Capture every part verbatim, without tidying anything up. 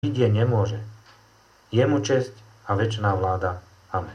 vidie nemôže. Jemu česť a večná vláda. Amen.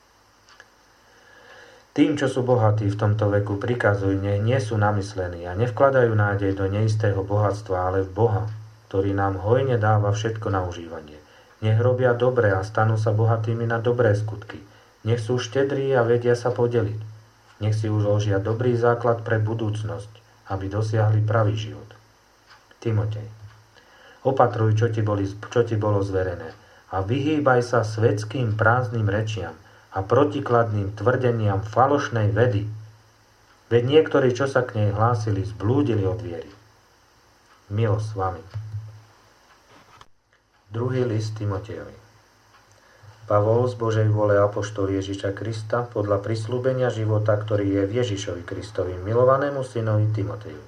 Tým, čo sú bohatí v tomto veku, prikazuj, nech nie sú namyslení a nevkladajú nádej do neistého bohatstva, ale v Boha, ktorý nám hojne dáva všetko na užívanie. Nech robia dobre a stanú sa bohatými na dobré skutky. Nech sú štedrí a vedia sa podeliť. Nech si uložia dobrý základ pre budúcnosť, aby dosiahli pravý život. Timotej. Opatruj, čo ti, boli, čo ti bolo zverené a vyhýbaj sa svetským prázdnym rečiam a protikladným tvrdeniam falošnej vedy. Veď niektorí, čo sa k nej hlásili, zblúdili od viery. Milosť s vami. Druhý list Timotejovi. Pavol z Božej vôle apoštol Ježiša Krista podľa prisľúbenia života, ktorý je v Ježišovi Kristovi, milovanému synovi Timotejovi.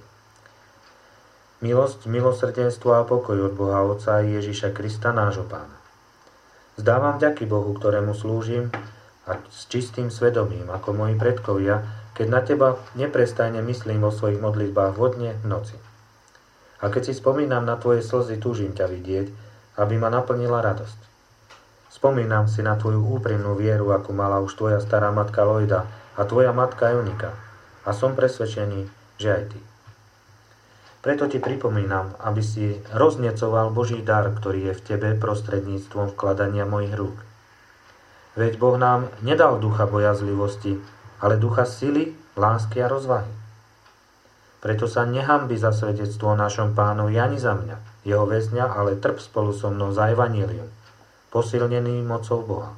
Milosť, milosrdenstvo a pokoj od Boha Otca a Ježiša Krista nášho Pána. Zdávam vďaky Bohu, ktorému slúžim, a s čistým svedomím, ako moji predkovia, keď na teba neprestajne myslím vo svojich modlitbách vodne v noci. A keď si spomínam na tvoje slzy, túžim ťa vidieť, aby ma naplnila radosť. Spomínam si na tvoju úprimnú vieru, akú mala už tvoja stará matka Lojda a tvoja matka Eunika, a som presvedčený, že aj ty. Preto ti pripomínam, aby si roznecoval Boží dar, ktorý je v tebe prostredníctvom vkladania mojich rúk. Veď Boh nám nedal ducha bojazlivosti, ale ducha sily, lásky a rozvahy. Preto sa nehanbi za svedectvo o našom Pánovi ani za mňa, jeho väzňa, ale trp spolu so mnou za evanjelium, posilnený mocou Boha.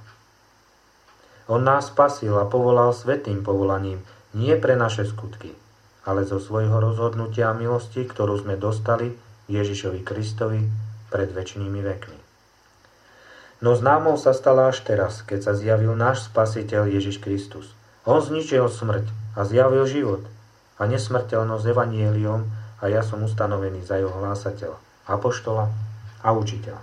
On nás spasil a povolal svätým povolaním, nie pre naše skutky, ale zo svojho rozhodnutia a milosti, ktorú sme dostali Ježišovi Kristovi pred večnými vekmi. No známou sa stala až teraz, keď sa zjavil náš Spasiteľ Ježiš Kristus. On zničil smrť a zjavil život a nesmrteľnosť evanjeliom a ja som ustanovený za jeho hlásateľa, apoštola a učiteľa.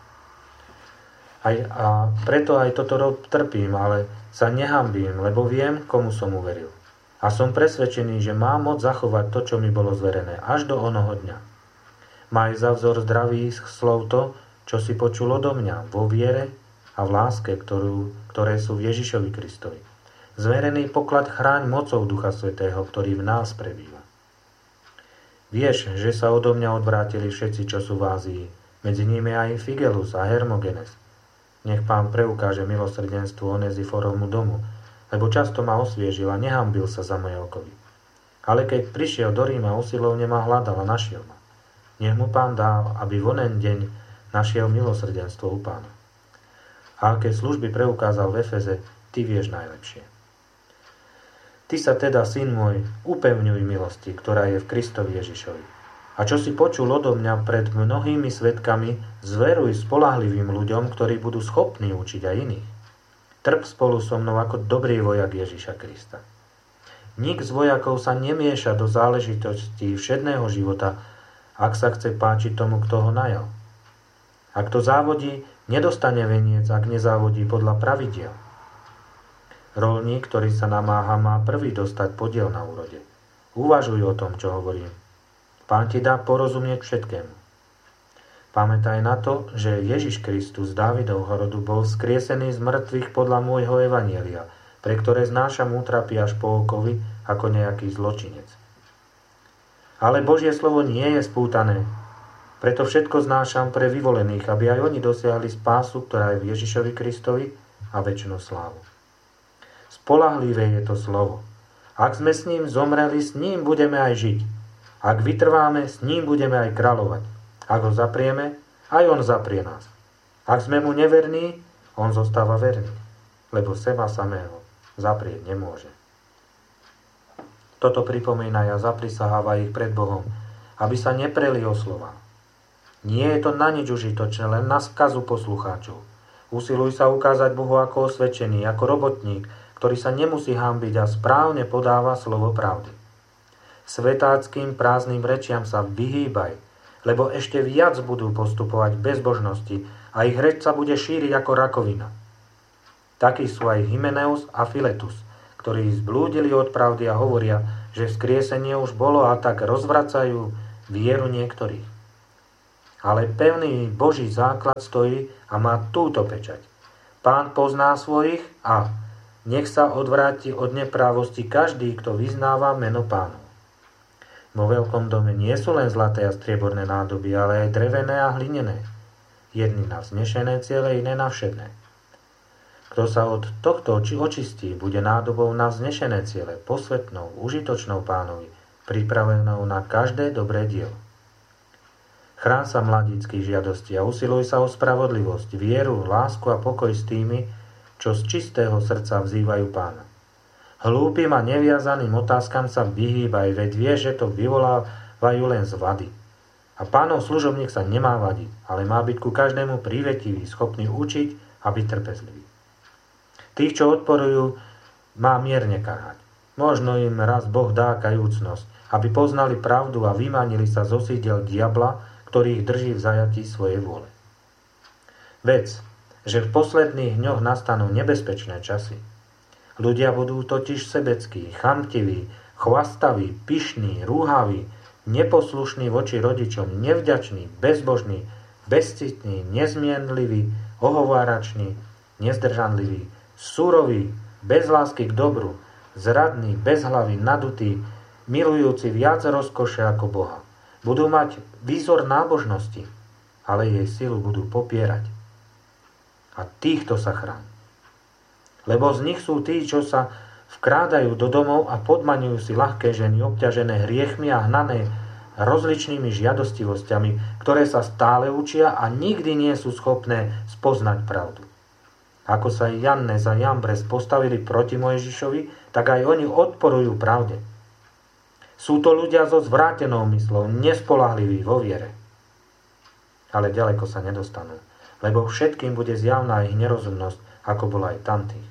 Aj, a preto aj toto trpím, ale sa nehanbím, lebo viem, komu som uveril. A som presvedčený, že mám moc zachovať to, čo mi bolo zverené, až do onoho dňa. Maj za vzor zdravých slov to, čo si počul odo mňa vo viere a v láske, ktorú, ktoré sú v Ježišovi Kristovi. Zverený poklad chráň mocou Ducha Svätého, ktorý v nás prebýva. Vieš, že sa odo mňa odvrátili všetci, čo sú v Ázii, medzi nimi aj Figelus a Hermogenes. Nech Pán preukáže milosrdenstvo Oneziforovmu domu, lebo často ma osviežil a nehanbil sa za moje okovy. Ale keď prišiel do Ríma, usilovne ma hľadal a našiel ma. Nech mu Pán dá, aby v onen deň našiel milosrdenstvo u Pána. A aké služby preukázal v Efeze, ty vieš najlepšie. Ty sa teda, syn môj, upevňuj milosti, ktorá je v Kristovi Ježišovi. A čo si počul odo mňa pred mnohými svedkami, zveruj spoľahlivým ľuďom, ktorí budú schopní učiť aj iných. Trp spolu so mnou ako dobrý vojak Ježiša Krista. Nik z vojakov sa nemieša do záležitostí všedného života, ak sa chce páčiť tomu, kto ho najal. Ak to závodí, nedostane veniec, ak nezávodí podľa pravidiel. Roľník, ktorý sa namáha, má prvý dostať podiel na úrode. Uvažuj o tom, čo hovorím. Pán ti dá porozumieť všetkému. Pamätaj na to, že Ježiš Kristus z Dávidovho rodu bol skriesený z mŕtvych podľa môjho evanjelia, pre ktoré znášam útrapy až po okovi ako nejaký zločinec. Ale Božie slovo nie je spútané, preto všetko znášam pre vyvolených, aby aj oni dosiahli spásu, ktorá je v Ježišovi Kristovi a večnú slávu. Spoľahlivé je to slovo. Ak sme s ním zomreli, s ním budeme aj žiť. Ak vytrváme, s ním budeme aj kráľovať. Ak ho zaprieme, aj on zaprie nás. Ak sme mu neverní, on zostáva verný, lebo seba samého zaprieť nemôže. Toto pripomína a zaprisaháva ich pred Bohom, aby sa nepreli o slova. Nie je to na nič užitočné, len na skazu poslucháčov. Usiluj sa ukázať Bohu ako osvedčený, ako robotník, ktorý sa nemusí hanbiť a správne podáva slovo pravdy. Svetáckým prázdnym rečiam sa vyhýbaj, lebo ešte viac budú postupovať v bezbožnosti a ich reč sa bude šíriť ako rakovina. Takí sú aj Hymeneus a Filetus, ktorí zblúdili od pravdy a hovoria, že vzkriesenie už bolo a tak rozvracajú vieru niektorých. ale pevný Boží základ stojí a má túto pečať. Pán pozná svojich a nech sa odvráti od neprávosti každý, kto vyznáva meno Pánov. Vo veľkom dome nie sú len zlaté a strieborné nádoby, ale aj drevené a hlinené. Jedny na vznešené ciele, iné na všedné. Kto sa od tohto očistí, bude nádobou na vznešené ciele, posvetnou, užitočnou Pánovi, pripravenou na každé dobré dielo. Chrán sa mladíckých žiadostí a usiluj sa o spravodlivosť, vieru, lásku a pokoj s tými, čo z čistého srdca vzývajú Pána. Hlúpym a neviazaným otázkam sa vyhýbaj, veď vie, že to vyvolávajú len z vady. A Pánov služobník sa nemá vadiť, ale má byť ku každému prívetivý, schopný učiť a byť trpezlivý. Tých, čo odporujú, má mierne karhať. Možno im raz Boh dá kajúcnosť, aby poznali pravdu a vymanili sa zo sídel diabla, ktorý ich drží v zajatí svojej vôle. Vec, že v posledných dňoch nastanú nebezpečné časy. Ľudia budú totiž sebeckí, chamtiví, chvastaví, pyšní, rúhaví, neposlušní voči rodičom, nevďační, bezbožní, bezcitní, nezmienliví, ohovárační, nezdržanliví, suroví, bez lásky k dobru, zradní, bezhlaví, nadutí, milujúci viac rozkoše ako Boha. Budú mať výzor nábožnosti, ale jej silu budú popierať. A týchto sa chráň. Lebo z nich sú tí, čo sa vkrádajú do domov a podmaňujú si ľahké ženy, obťažené hriechmi a hnané rozličnými žiadostivosťami, ktoré sa stále učia a nikdy nie sú schopné spoznať pravdu. Ako sa Jannes a Jambres postavili proti Mojžišovi, tak aj oni odporujú pravde. Sú to ľudia so zvrátenou myslou, nespoľahliví vo viere. Ale ďaleko sa nedostanú, lebo všetkým bude zjavná ich nerozumnosť, ako bola aj tamtých.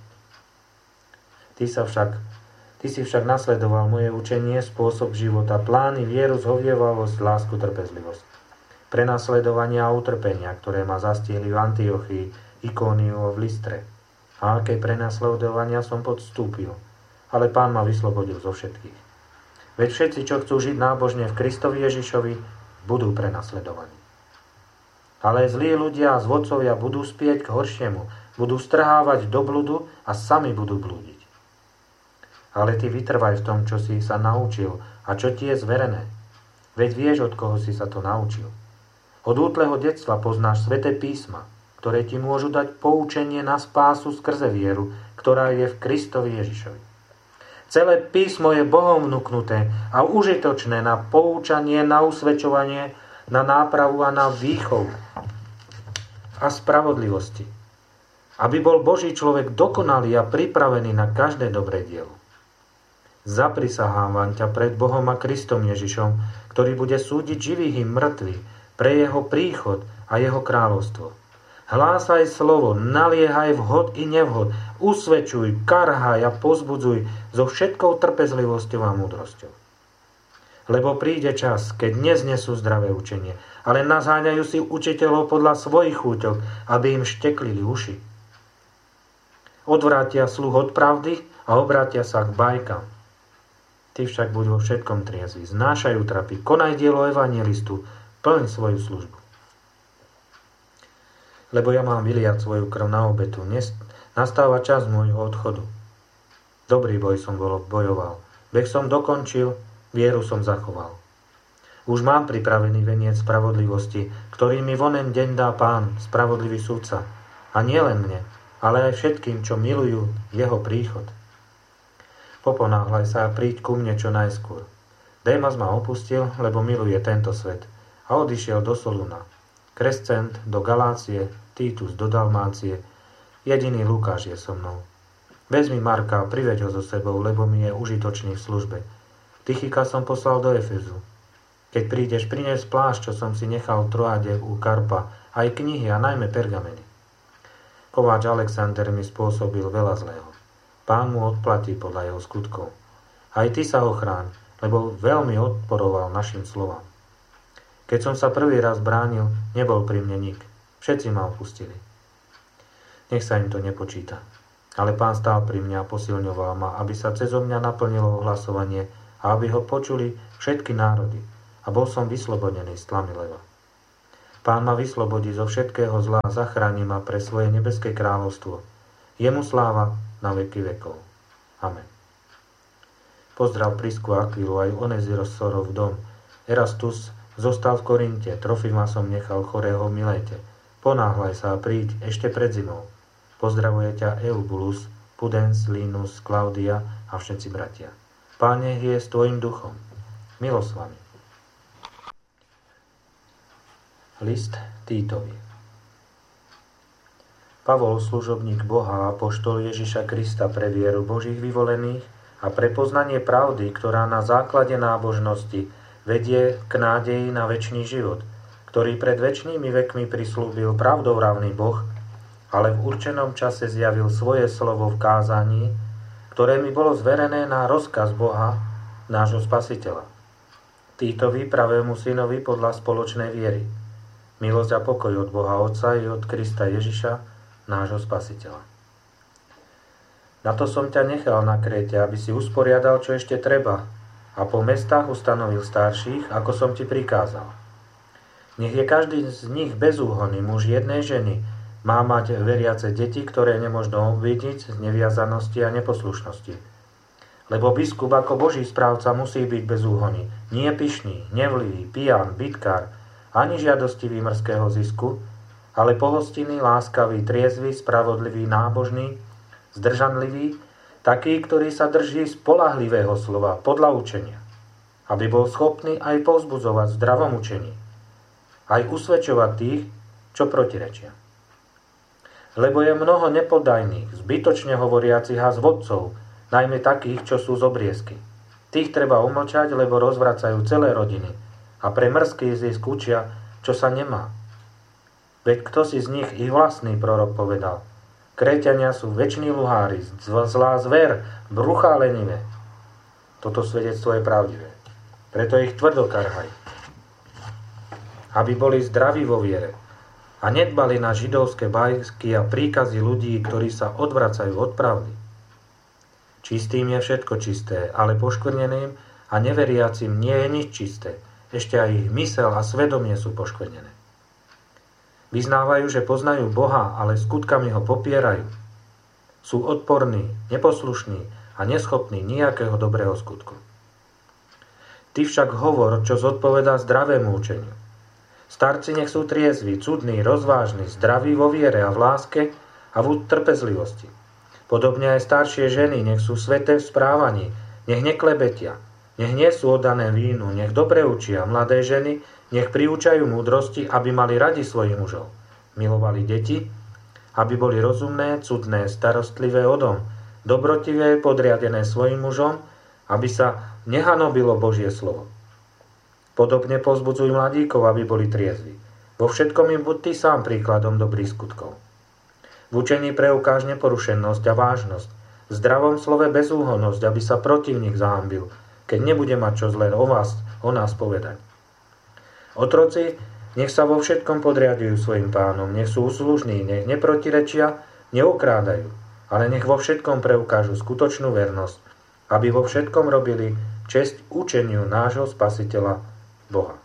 Ty, sa však, ty si však nasledoval moje učenie, spôsob života, plány, vieru, zhovievavosť, lásku, trpezlivosť. Prenasledovania a utrpenia, ktoré ma zastihli v Antiochii, Ikóniu a v Listre. A aké prenasledovania som podstúpil, ale Pán ma vyslobodil zo všetkých. Veď všetci, čo chcú žiť nábožne v Kristovi Ježišovi, budú prenasledovaní. Ale zlí ľudia a zvodcovia budú spieť k horšiemu, budú strhávať do bludu a sami budú blúdiť. Ale ty vytrvaj v tom, čo si sa naučil a čo ti je zverené. Veď vieš, od koho si sa to naučil. Od útleho detstva poznáš sväté písma, ktoré ti môžu dať poučenie na spásu skrze vieru, ktorá je v Kristovi Ježišovi. Celé písmo je Bohom vnuknuté a užitočné na poučanie, na usvedčovanie, na nápravu a na výchovu a spravodlivosti. Aby bol Boží človek dokonalý a pripravený na každé dobré dielo. Zaprisahávam ťa pred Bohom a Kristom Ježišom, ktorý bude súdiť živých i mŕtvych pre jeho príchod a jeho kráľovstvo. Hlásaj slovo, naliehaj vhod i nevhod, usvedčuj, karhaj a pozbudzuj so všetkou trpezlivosťou a múdrosťou. Lebo príde čas, keď neznesú zdravé učenie, ale naháňajú si učiteľov podľa svojich chúťok, aby im šteklili uši. Odvrátia sluch od pravdy a obrátia sa k bajkám. Ty však buď vo všetkom triezvy, znášaj útrapy, konaj dielo evangelistu, plň svoju službu. Lebo ja mám vyliať svoju krv na obetu. Nastáva čas môjho odchodu. Dobrý boj som bojoval. Beh som dokončil, vieru som zachoval. Už mám pripravený veniec spravodlivosti, ktorý mi vonen deň dá Pán, spravodlivý sudca. A nie len mne, ale aj všetkým, čo milujú jeho príchod. Poponáhľaj sa a príď ku mne čo najskôr. Démas ma opustil, lebo miluje tento svet a odišiel do Soluna. Krescent do Galácie, Titus do Dalmácie, jediný Lukáš je so mnou. Vezmi Marka a priveď ho so sebou, lebo mi je užitočný v službe. Tychika som poslal do Efezu. Keď prídeš, prinies plášť, čo som si nechal v Troade u Karpa, aj knihy a najmä pergameny. Kováč Alexander mi spôsobil veľa zlého. Pán mu odplatí podľa jeho skutkov. Aj ty sa ochráň, lebo veľmi odporoval našim slovám. Keď som sa prvý raz bránil, nebol pri mne nik. Všetci ma opustili. Nech sa im to nepočíta. Ale Pán stál pri mňa a posilňoval ma, aby sa cezo mňa naplnilo ohlasovanie a aby ho počuli všetky národy. A bol som vyslobodený z tlamy leva. Pán ma vyslobodí zo všetkého zla a zachráni ma pre svoje nebeské kráľovstvo. Jemu sláva na veky vekov. Amen. Pozdrav Prisku a Akvilu aj Onezirosov dom. Erastus zostal v Korinte, Trofima som nechal chorého v Milete. Ponáhľaj sa a príď ešte pred zimou. Pozdravuje ťa Eubulus, Pudens, Linus, Klaudia a všetci bratia. Pán nech je s tvojim duchom. Milosť s vami. List Týtovi. Pavol, služobník Boha a apoštol Ježiša Krista pre vieru Božích vyvolených a pre poznanie pravdy, ktorá na základe nábožnosti vedie k nádeji na večný život, ktorý pred večnými vekmi prislúbil pravdovravný Boh, ale v určenom čase zjavil svoje slovo v kázaní, ktoré mi bolo zverené na rozkaz Boha, nášho Spasiteľa. Týtovi, pravému synovi podľa spoločnej viery. Milosť a pokoj od Boha Otca i od Krista Ježiša, nášho Spasiteľa. Na to som ťa nechal na Kréte, aby si usporiadal, čo ešte treba, a po mestách ustanovil starších, ako som ti prikázal. Nech je každý z nich bezúhonný, muž jednej ženy, má mať veriace deti, ktoré nemožno obvidiť z neviazanosti a neposlušnosti. Lebo biskup ako Boží správca musí byť bezúhonný, nie pyšný, nevlivý, pijan, bitkár, ani žiadostivý mrzkého zisku, ale pohostinný, láskavý, triezvy, spravodlivý, nábožný, zdržanlivý, taký, ktorý sa drží spoľahlivého slova podľa učenia, aby bol schopný aj povzbudzovať v zdravom učení, aj usvedčovať tých, čo protirečia. Lebo je mnoho nepodajných, zbytočne hovoriacich a zvodcov, najmä takých, čo sú z obriezky. Tých treba umlčať, lebo rozvracajú celé rodiny a pre mrzký zisk učia, čo sa nemá. Veď kto si z nich ich vlastný prorok povedal? Kréťania sú väčší luhári, zlá zver, bruchá lenivé. Toto svedectvo je pravdivé. Preto ich tvrdo karhaj. Aby boli zdraví vo viere a nedbali na židovské bajky a príkazy ľudí, ktorí sa odvracajú od pravdy. Čistým je všetko čisté, ale poškvrneným a neveriacim nie je nič čisté. Ešte aj ich mysel a svedomie sú poškvrnené. Vyznávajú, že poznajú Boha, ale skutkami ho popierajú. Sú odporní, neposlušní a neschopní nejakého dobrého skutku. Ty však hovor, čo zodpovedá zdravému učeniu. Starci nech sú triezví, cudní, rozvážni, zdraví vo viere a v láske a v trpezlivosti. Podobne aj staršie ženy nech sú sveté v správaní, nech neklebetia, nech nie sú oddané vínu, nech dobre učia. Mladé ženy nech priúčajú múdrosti, aby mali radi svojich mužov. Milovali deti, aby boli rozumné, cudné, starostlivé o dom, dobrotivé, podriadené svojim mužom, aby sa nehanobilo Božie slovo. Podobne povzbudzuj mladíkov, aby boli triezvi. Vo všetkom im buď ty sám príkladom dobrých skutkov. V učení preukáž neporušenosť a vážnosť, v zdravom slove bezúhonnosť, aby sa protivník zahambil, keď nebude mať čo zlé o vás, o nás povedať. Otroci nech sa vo všetkom podriadujú svojim pánom, nech sú uslužní, nech neprotirečia, neukrádajú, ale nech vo všetkom preukážu skutočnú vernosť, aby vo všetkom robili česť učeniu nášho Spasiteľa Boha.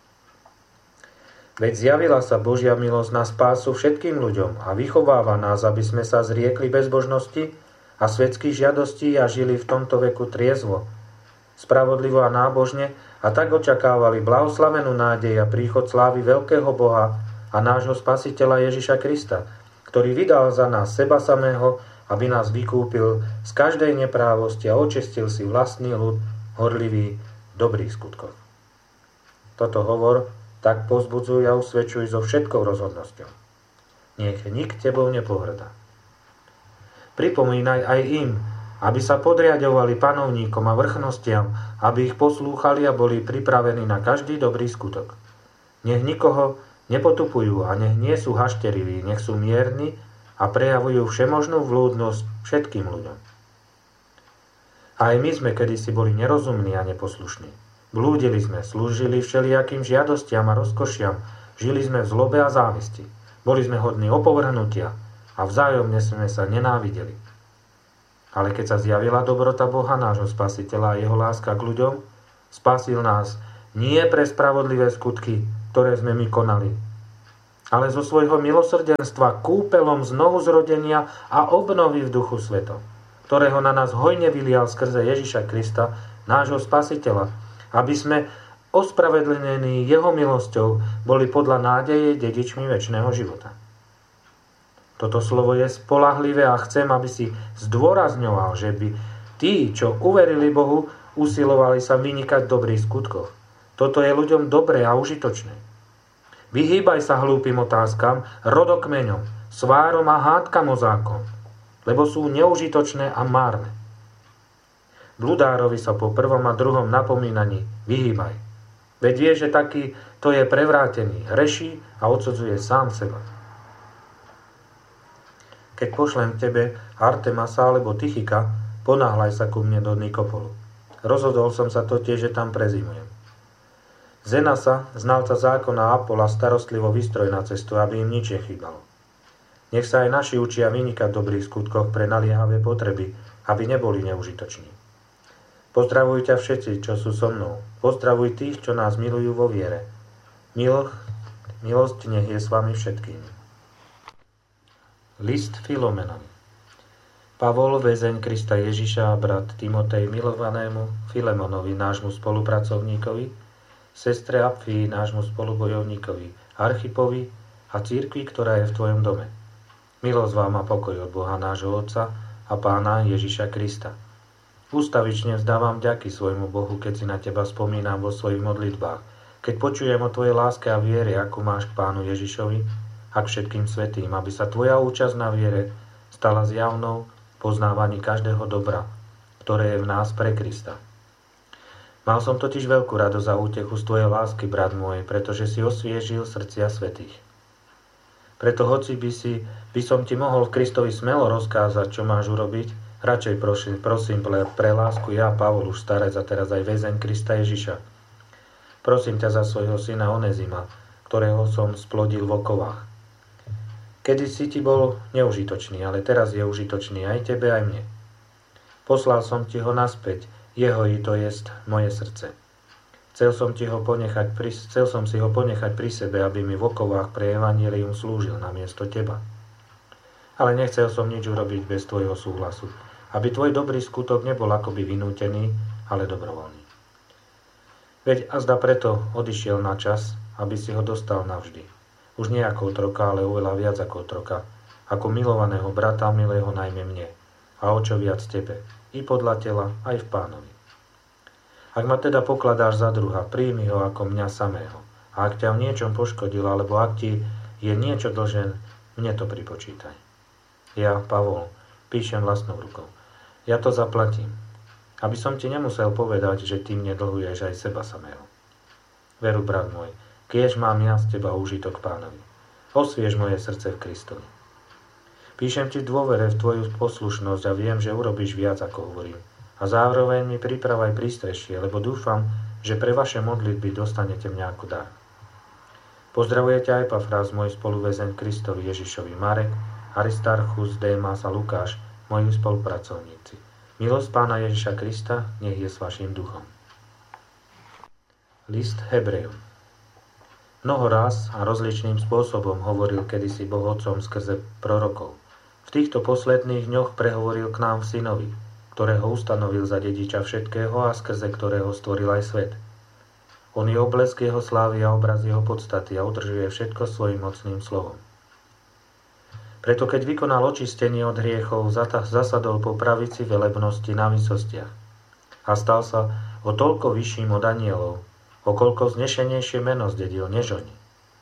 Veď zjavila sa Božia milosť na spásu všetkým ľuďom a vychováva nás, aby sme sa zriekli bezbožnosti a svetských žiadostí a žili v tomto veku triezvo, spravodlivo a nábožne a tak očakávali blahoslavenú nádej a príchod slávy veľkého Boha a nášho Spasiteľa Ježiša Krista, ktorý vydal za nás seba samého, aby nás vykúpil z každej neprávosti a očistil si vlastný ľud horlivý dobrých skutkov. Toto hovor tak povzbudzuj a usvedčuj so všetkou rozhodnosťou. Nech nik tebou nepohrdá. Pripomínaj aj im, aby sa podriadovali panovníkom a vrchnostiam, aby ich poslúchali a boli pripravení na každý dobrý skutok. Nech nikoho nepotupujú a nech nie sú hašteriví, nech sú mierni a prejavujú všemožnú vľúdnosť všetkým ľuďom. Aj my sme kedysi boli nerozumní a neposlušní. Blúdili sme, slúžili všelijakým žiadostiam a rozkošiam, žili sme v zlobe a závisti. Boli sme hodní opovrhnutia a vzájomne sme sa nenávideli. Ale keď sa zjavila dobrota Boha, nášho Spasiteľa a jeho láska k ľuďom, spasil nás nie pre spravodlivé skutky, ktoré sme my konali, ale zo svojho milosrdenstva kúpelom znovuzrodenia a obnovy v Duchu Svetom, ktorého na nás hojne vylial skrze Ježiša Krista, nášho Spasiteľa, aby sme ospravedlnení jeho milosťou boli podľa nádeje dedičmi večného života. Toto slovo je spolahlivé a chcem, aby si zdôrazňoval, že by tí, čo uverili Bohu, usilovali sa vynikať v dobrých skutkoch. Toto je ľuďom dobré a užitočné. Vyhýbaj sa hlúpym otázkam, rodokmeňom, svárom a hádkam o zákon, lebo sú neužitočné a márne. Bludárovi sa po prvom a druhom napomínaní vyhýbaj. Veď vie, že taký to je prevrátený, hreší a odsudzuje sám seba. Keď pošlem tebe Artemasa alebo Tychika, ponáhľaj sa ku mne do Nikopolu. Rozhodol som sa totiž, že tam prezimujem. Zenasa, znalca zákona Apola, starostlivo vystroj na cestu, aby im nič nechýbalo. Nech sa aj naši učia vynikať v dobrých skutkoch pre naliehavé potreby, aby neboli neužitoční. Pozdravuj ťa všetci, čo sú so mnou. Pozdravuj tých, čo nás milujú vo viere. Miloch, milosť nech je s vami všetkými. List Filomenovi. Pavol, väzeň Krista Ježiša a brat Timotej milovanému Filemonovi, nášmu spolupracovníkovi, sestre Apfii, nášmu spolubojovníkovi, Archipovi a cirkvi, ktorá je v tvojom dome. Milosť vám a pokoj od Boha nášho Otca a Pána Ježiša Krista. Ústavične vzdávam vďaky svojmu Bohu, keď si na teba spomínam vo svojich modlitbách, keď počujem o tvojej láske a viere, akú máš k Pánu Ježišovi a k všetkým svätým, aby sa tvoja účasť na viere stala zjavnou poznávaní každého dobra, ktoré je v nás pre Krista. Mal som totiž veľkú radosť a útechu z tvojej lásky, brat môj, pretože si osviežil srdcia svätých. Preto hoci by, si, by som ti mohol v Kristovi smelo rozkázať, čo máš urobiť, radšej prosím, prosím pre, pre lásku ja, Pavol, už starec a teraz aj väzeň Krista Ježiša. Prosím ťa za svojho syna Onezima, ktorého som splodil v okovách. Kedy si ti bol neužitočný, ale teraz je užitočný aj tebe, aj mne. Poslal som ti ho naspäť, jeho i to jest moje srdce. Chcel som, ti ho ponechať pri, chcel som si ho ponechať pri sebe, aby mi v okovách pre evanjelium slúžil namiesto teba. Ale nechcel som nič urobiť bez tvojho súhlasu, aby tvoj dobrý skutok nebol akoby vynútený, ale dobrovoľný. Veď azda preto odišiel na čas, aby si ho dostal navždy. Už nie ako otroka, ale oveľa viac ako otroka, ako milovaného brata, milého najmä mne, a o čo viac tebe, i podľa tela, aj v Pánovi. Ak ma teda pokladáš za druha, príjmi ho ako mňa samého. A ak ťa v niečom poškodil, alebo ak ti je niečo dlžen, mne to pripočítaj. Ja, Pavol, píšem vlastnou rukou. Ja to zaplatím, aby som ti nemusel povedať, že ty mne dlhuješ aj seba samého. Veru, brat môj, kiež mám ja z teba úžitok Pánovi. Osviež moje srdce v Kristovi. Píšem ti v dôvere v tvoju poslušnosť a viem, že urobíš viac, ako hovorím. A zároveň mi pripravaj prístrešie, lebo dúfam, že pre vaše modlitby dostanete mňa ako dar. Pozdravujete aj Epafrás, môj spoluväzeň Kristovi Ježišovi, Marek, Aristarchus, Démas a Lukáš, moji spolupracovníci. Milosť Pána Ježiša Krista nech je s vašim duchom. List Hebrejom. Mnoho raz a rozličným spôsobom hovoril kedysi Boh Otcom skrze prorokov. V týchto posledných dňoch prehovoril k nám v Synovi, ktorého ustanovil za dediča všetkého a skrze ktorého stvoril aj svet. On je oblesk jeho slávy a obraz jeho podstaty a udržuje všetko svojim mocným slovom. Preto keď vykonal očistenie od hriechov, zasadol po pravici velebnosti na výsostiach a stal sa o toľko vyšším od anielov, o koľko znešenejšie meno zdedil než oni.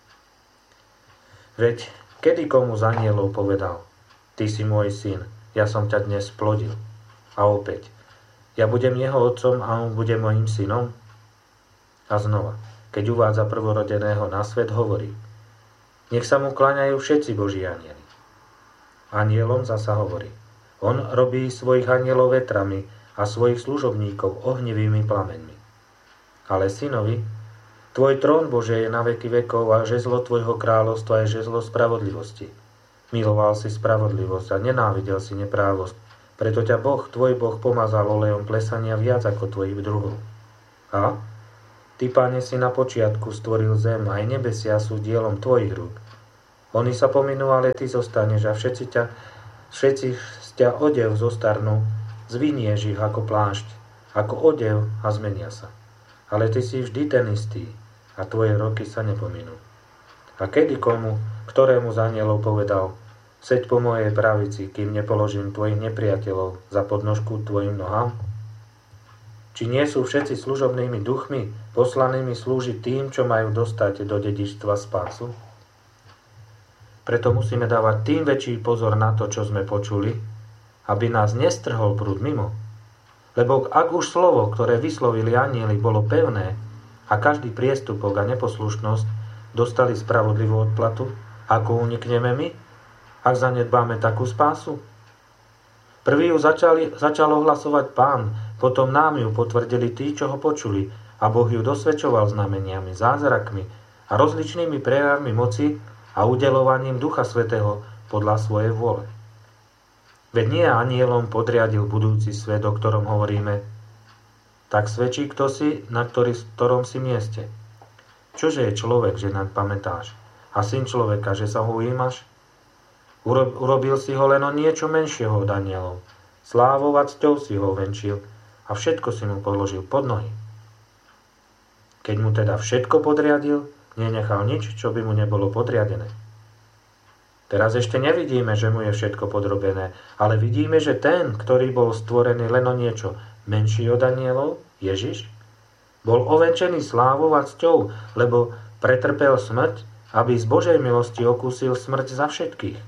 Veď kedy komu z anielov povedal: Ty si môj syn, ja som ťa dnes splodil. A opäť, ja budem jeho otcom a on bude mojím synom. A znova, keď uvádza prvorodeného na svet, hovorí: Nech sa mu kláňajú všetci Boží anieli. Anielom zasa hovorí: On robí svojich anielov vetrami a svojich služobníkov ohnivými plameňmi. Ale synovi: Tvoj trón, Bože, je na veky vekov a žezlo tvojho kráľovstva je žezlo spravodlivosti. Miloval si spravodlivosť a nenávidel si neprávosť, preto ťa Boh, tvoj Boh, pomazal olejom plesania viac ako tvojich druhov. A ty, Pane, si na počiatku stvoril zem, aj nebesia sú dielom tvojich rúk. Oni sa pominú, ale ty zostaneš a všetci, ťa, všetci z ťa odev zostarnú, zvinieš ich ako plášť, ako odev a zmenia sa. Ale ty si vždy ten istý a tvoje roky sa nepominú. A kedy komu, ktorému z anielov povedal, seď po mojej pravici, kým nepoložím tvojich nepriateľov za podnožku tvojim nohám? Či nie sú všetci služobnými duchmi, poslanými slúžiť tým, čo majú dostať do dedičstva spásu? Preto musíme dávať tým väčší pozor na to, čo sme počuli, aby nás nestrhol prúd mimo. Lebo ak už slovo, ktoré vyslovili anjeli, bolo pevné a každý priestupok a neposlušnosť dostali spravodlivú odplatu, ako unikneme my, ak zanedbáme takú spásu? Prvý ju začali, začal ohlasovať Pán, potom nám ju potvrdili tí, čo ho počuli, a Boh ju dosvedčoval znameniami, zázrakmi a rozličnými prejavmi moci a udeľovaním Ducha Svätého podľa svojej vôle. Veď nie anjelom podriadil budúci svet, o ktorom hovoríme. Tak svedčí kto si, na ktorý, ktorom si mieste. Čože je človek, že naň pamätáš? A syn človeka, že sa ho ujímaš? Urobil si ho len o niečo menšieho od anjelov. Slávou a cťou si ho venčil a všetko si mu položil pod nohy. Keď mu teda všetko podriadil, nenechal nič, čo by mu nebolo podriadené. Teraz ešte nevidíme, že mu je všetko podrobené, ale vidíme, že ten, ktorý bol stvorený len o niečo menší od anielov, Ježiš, bol ovenčený slávou a cťou, lebo pretrpel smrť, aby z Božej milosti okúsil smrť za všetkých.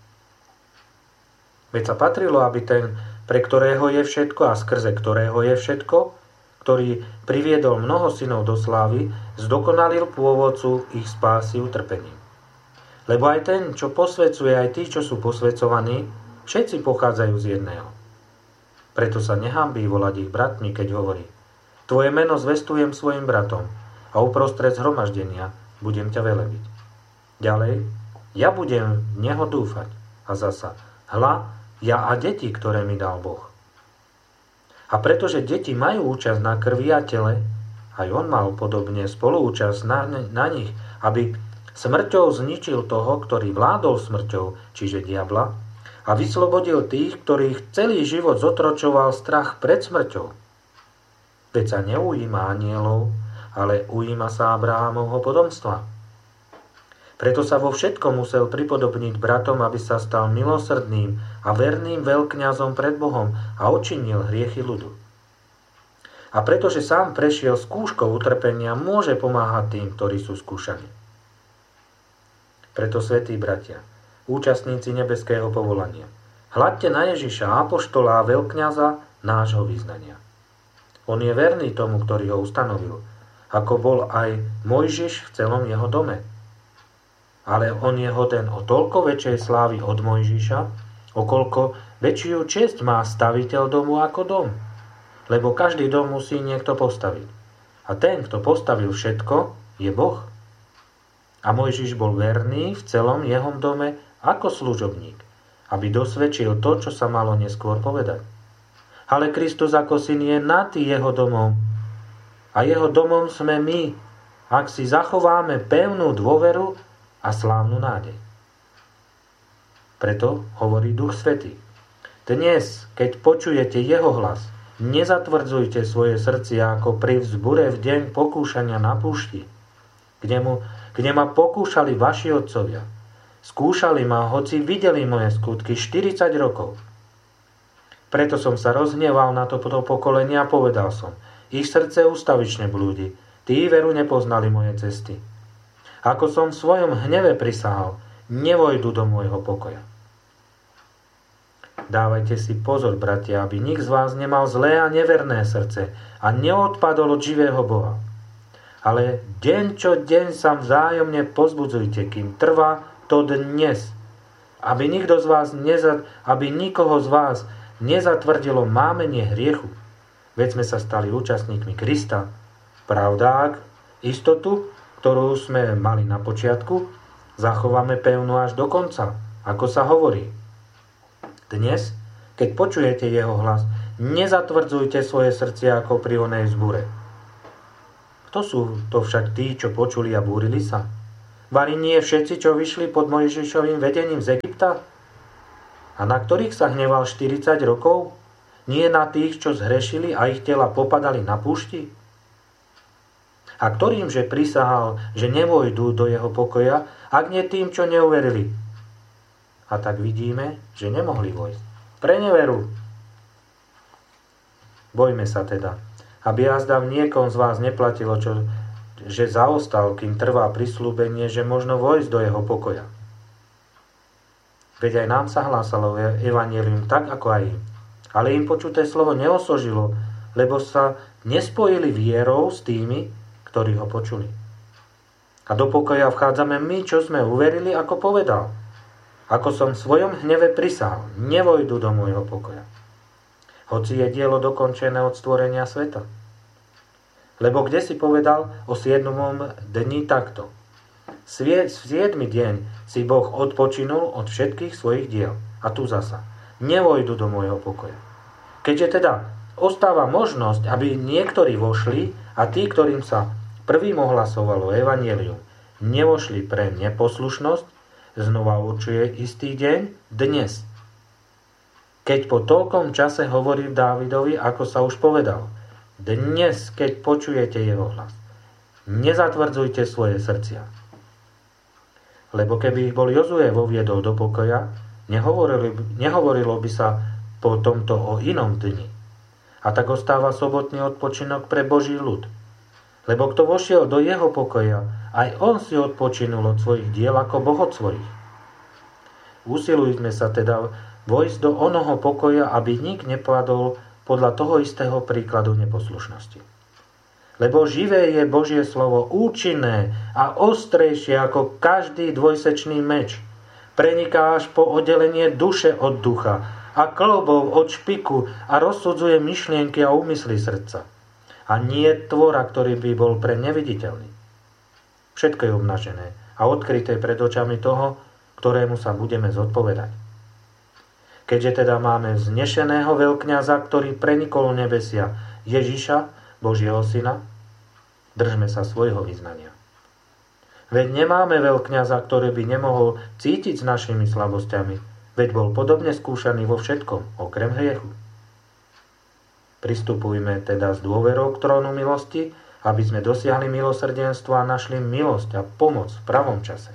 Veď sa patrilo, aby ten, pre ktorého je všetko a skrze ktorého je všetko, ktorý priviedol mnoho synov do slávy, zdokonalil pôvodcu ich spásy utrpením. Lebo aj ten, čo posvedzuje, aj tí, čo sú posvedzovaní, všetci pochádzajú z jedného. Preto sa nehambí volať ich bratmi, keď hovorí: Tvoje meno zvestujem svojim bratom a uprostred zhromaždenia budem ťa velebiť. Ďalej, ja budem v neho dúfať. A zasa, hľa, ja a deti, ktoré mi dal Boh. A pretože deti majú účasť na krvi a tele, aj on mal podobne spoluúčasť na, na nich, aby smrťou zničil toho, ktorý vládol smrťou, čiže diabla, a vyslobodil tých, ktorých celý život zotročoval strach pred smrťou. Veď sa neujíma anielov, ale ujíma sa Abrahámovho potomstva. Preto sa vo všetkom musel pripodobniť bratom, aby sa stal milosrdným a verným veľkňazom pred Bohom a odčinil hriechy ľudu. A pretože sám prešiel skúškou utrpenia, môže pomáhať tým, ktorí sú skúšaní. Preto, svätí bratia, účastníci nebeského povolania, hľadte na Ježiša, apoštola a veľkňaza nášho vyznania. On je verný tomu, ktorý ho ustanovil, ako bol aj Mojžiš v celom jeho dome. Ale on je hoden o toľko väčšej slávy od Mojžiša, o koľko väčšiu česť má staviteľ domu ako dom. Lebo každý dom musí niekto postaviť. A ten, kto postavil všetko, je Boh. A Mojžiš bol verný v celom jeho dome ako služobník, aby dosvedčil to, čo sa malo neskôr povedať. Ale Kristus ako syn je nad jeho domom. A jeho domom sme my, ak si zachováme pevnú dôveru a slávnu nádej. Preto hovorí Duch Svätý: Dnes, keď počujete jeho hlas, nezatvrdzujte svoje srdcia ako pri vzbure v deň pokúšania na púšti, kde, mu, kde ma pokúšali vaši otcovia. Skúšali ma, hoci videli moje skutky štyridsať rokov. Preto som sa rozhneval na to pokolenie a povedal som: Ich srdce ustavične blúdi, tí veru nepoznali moje cesty. Ako som v svojom hneve prisahal, nevojdu do môjho pokoja. Dávajte si pozor, bratia, aby nik z vás nemal zlé a neverné srdce a neodpadol od živého Boha. Ale deň čo deň sa vzájomne pozbudzujte, kým trvá to dnes, aby nikto z vás neza, aby nikoho z vás nezatvrdilo mámenie hriechu. Veď sme sa stali účastníkmi Krista. Pravda, ak istotu, ktorú sme mali na počiatku, zachováme pevnú až do konca, ako sa hovorí. Dnes, keď počujete jeho hlas, nezatvrdzujte svoje srdcia ako pri onej zbure. Kto sú to však tí, čo počuli a búrili sa? Vari nie všetci, čo vyšli pod Mojžišovým vedením z Egypta? A na ktorých sa hneval štyridsať rokov? Nie na tých, čo zhrešili a ich tela popadali na púšti? A ktorým že prisahal, že nevojdu do jeho pokoja, ak nie tým, čo neuverili? A tak vidíme, že nemohli vojsť. Pre neveru. Bojme sa teda, aby jazda v niekom z vás neplatilo, čo, že zaostal, kým trvá prisľúbenie, že možno vojsť do jeho pokoja. Veď aj nám sa hlásalo evanjelium tak, ako aj im. Ale im počuté slovo neosožilo, lebo sa nespojili vierou s tými, ktorí ho počuli. A do pokoja vchádzame my, čo sme uverili, ako povedal. Ako som v svojom hneve prisahal, nevojdu do môjho pokoja. Hoci je dielo dokončené od stvorenia sveta. Lebo kde si povedal o siedmom dni takto. V siedmy deň si Boh odpočinul od všetkých svojich diel. A tu zasa. Nevojdu do môjho pokoja. Keďže teda ostáva možnosť, aby niektorí vošli a tí, ktorým sa prvým ohlasovalo evanjelium, nevošli pre neposlušnosť, znova určuje istý deň dnes. Keď po toľkom čase hovorí Dávidovi, ako sa už povedal, dnes, keď počujete jeho hlas, nezatvrdzujte svoje srdcia. Lebo keby ich bol Jozue voviedol do pokoja, nehovorilo, nehovorilo by sa po tomto o inom dni. A tak ostáva sobotný odpočinok pre Boží ľud. Lebo kto vošiel do jeho pokoja, aj on si odpočinul od svojich diel ako Boh od svojich. Usilujme sa teda vojsť do onoho pokoja, aby nik nepadol podľa toho istého príkladu neposlušnosti. Lebo živé je Božie slovo, účinné a ostrejšie ako každý dvojsečný meč. Preniká až po oddelenie duše od ducha a klbov od špiku a rozsudzuje myšlienky a úmysly srdca. A nie tvora, ktorý by bol pre neviditeľný. Všetko je obnažené a odkryté pred očami toho, ktorému sa budeme zodpovedať. Keďže teda máme vznešeného veľkňaza, ktorý prenikol nebesia, Ježiša, Božieho syna, držme sa svojho vyznania. Veď nemáme veľkňaza, ktorý by nemohol cítiť s našimi slabosťami, veď bol podobne skúšaný vo všetkom, okrem hriechu. Pristupujme teda s dôverou k trónu milosti, aby sme dosiahli milosrdenstvo a našli milosť a pomoc v pravom čase.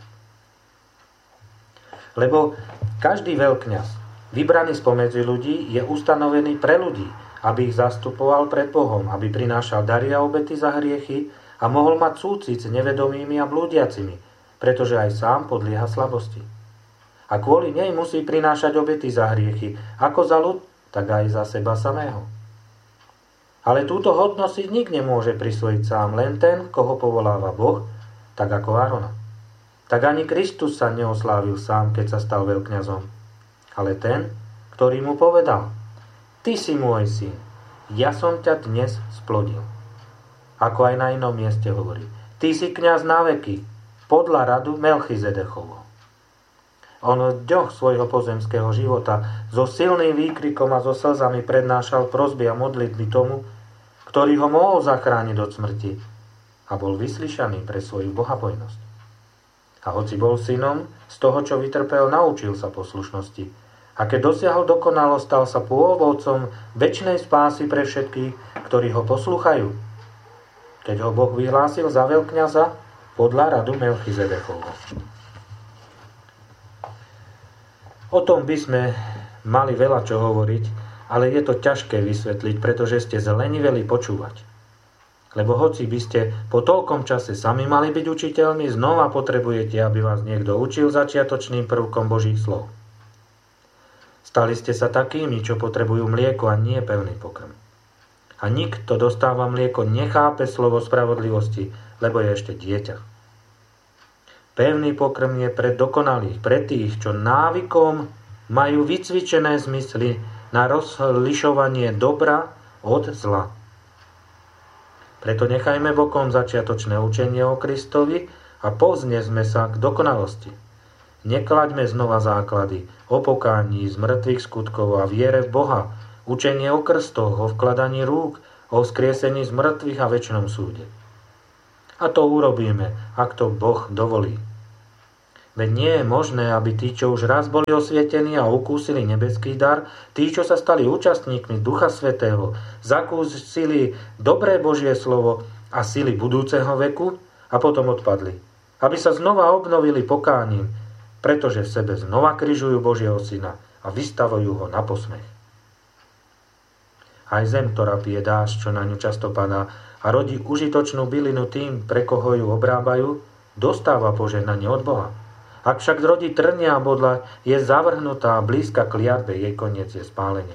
Lebo každý veľkňaz, vybraný spomedzi ľudí, je ustanovený pre ľudí, aby ich zastupoval pred Bohom, aby prinášal dary a obety za hriechy a mohol mať súcit s nevedomými a blúdiacimi, pretože aj sám podlieha slabosti. A kvôli nej musí prinášať obety za hriechy, ako za ľud, tak aj za seba samého. Ale túto hodnosť si nik nemôže prisvojiť sám, len ten, koho povoláva Boh, tak ako Árona. Tak ani Kristus sa neoslávil sám, keď sa stal veľkňazom, ale ten, ktorý mu povedal: Ty si môj syn, ja som ťa dnes splodil. Ako aj na inom mieste hovorí: Ty si kňaz na veky, podľa radu Melchizedechovho. On v dňoch svojho pozemského života so silným výkrikom a so slzami prednášal prosby a modlitby tomu, ktorý ho mohol zachrániť od smrti a bol vyslyšaný pre svoju bohabojnosť. A hoci bol synom, z toho, čo vytrpel, naučil sa poslušnosti. A keď dosiahol dokonalosť, stal sa pôvodcom večnej spásy pre všetkých, ktorí ho poslúchajú. Keď ho Boh vyhlásil za veľkňaza podľa radu Melchizedechovho. O tom by sme mali veľa čo hovoriť, ale je to ťažké vysvetliť, pretože ste zleniveli počúvať. Lebo hoci by ste po toľkom čase sami mali byť učiteľmi, znova potrebujete, aby vás niekto učil začiatočným prvkom Božích slov. Stali ste sa takými, čo potrebujú mlieko a nie pevný pokrm. A nikto dostáva mlieko, nechápe slovo spravodlivosti, lebo je ešte dieťa. Pevný pokrm je pre dokonalých, pre tých, čo návykom majú vycvičené zmysly na rozlišovanie dobra od zla. Preto nechajme bokom začiatočné učenie o Kristovi a povznesme sa k dokonalosti. Neklaďme znova základy o pokání z mŕtvych skutkov a viere v Boha, učenie o krstoch, o vkladaní rúk, o vzkriesení z mŕtvych a večnom súde. A to urobíme, ak to Boh dovolí. Veď nie je možné, aby tí, čo už raz boli osvietení a ukúsili nebeský dar, tí, čo sa stali účastníkmi Ducha Svätého, zakúsili dobré Božie slovo a sily budúceho veku a potom odpadli. Aby sa znova obnovili pokáním, pretože v sebe znova križujú Božieho Syna a vystavujú ho na posmech. Aj zem, ktorá pije dážď, čo na ňu často padá a rodí užitočnú bylinu tým, pre koho ju obrábajú, dostáva požehnanie od Boha. Ak však rodí trnia a bodla, je zavrhnutá a blízka kliatbe, jej koniec je spálenie.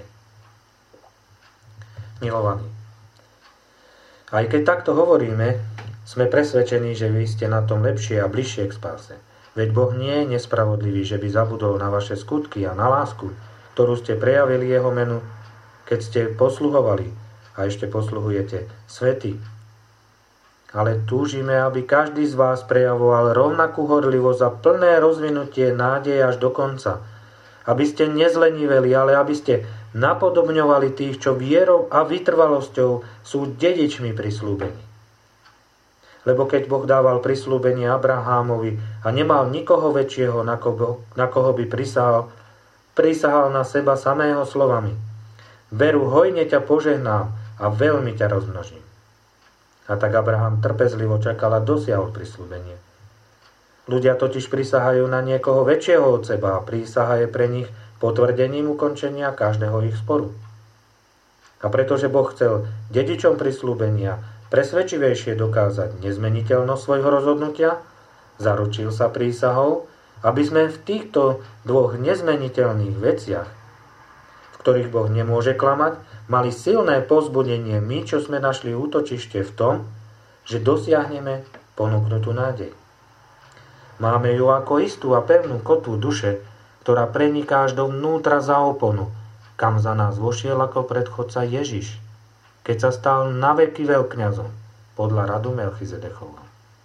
Milovaní, aj keď takto hovoríme, sme presvedčení, že vy ste na tom lepšie a bližšie k spáse. Veď Boh nie je nespravodlivý, že by zabudol na vaše skutky a na lásku, ktorú ste prejavili jeho menu, keď ste posluhovali a ešte posluhujete svätí. Ale túžime, aby každý z vás prejavoval rovnakú horlivosť a plné rozvinutie nádeje až do konca. Aby ste nezleniveli, ale aby ste napodobňovali tých, čo vierou a vytrvalosťou sú dedičmi prislúbení. Lebo keď Boh dával prislúbenie Abrahámovi a nemal nikoho väčšieho, na koho, na koho by prisahal, prisahal na seba samého slovami: Veru, hojne ťa požehnám a veľmi ťa rozmnožím. A tak Abraham trpezlivo čakal a dosiahol prisľúbenie. Ľudia totiž prisahajú na niekoho väčšieho od seba a prísaha je pre nich potvrdením ukončenia každého ich sporu. A pretože Boh chcel dedičom prisľúbenia presvedčivejšie dokázať nezmeniteľnosť svojho rozhodnutia, zaručil sa prísahou, aby sme v týchto dvoch nezmeniteľných veciach, v ktorých Boh nemôže klamať, mali silné povzbudenie my, čo sme našli útočište v tom, že dosiahneme ponúknutú nádej. Máme ju ako istú a pevnú kotvu duše, ktorá preniká až dovnútra za oponu, kam za nás vošiel ako predchodca Ježiš, keď sa stal naveky veľkňazom podľa radu Melchizedechovho.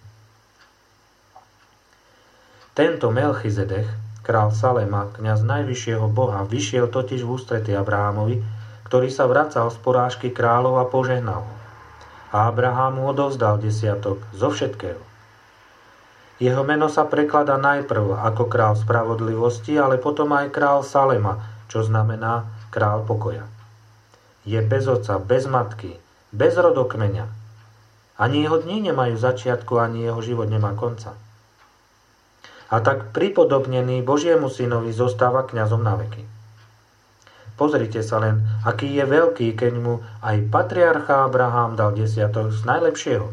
Tento Melchizedech, král Salema, kňaz najvyššieho Boha, vyšiel totiž v ústrety Abrahamovi, ktorý sa vracal z porážky kráľov a požehnal ho. A Abraham mu odovzdal desiatok zo všetkého. Jeho meno sa prekladá najprv ako král spravodlivosti, ale potom aj král Salema, čo znamená král pokoja. Je bez otca, bez matky, bez rodokmeňa. Ani jeho dni nemajú začiatku, ani jeho život nemá konca. A tak pripodobnený Božiemu synovi zostáva kňazom na veky. Pozrite sa len, aký je veľký, keď mu aj patriarcha Abraham dal desiatok z najlepšieho.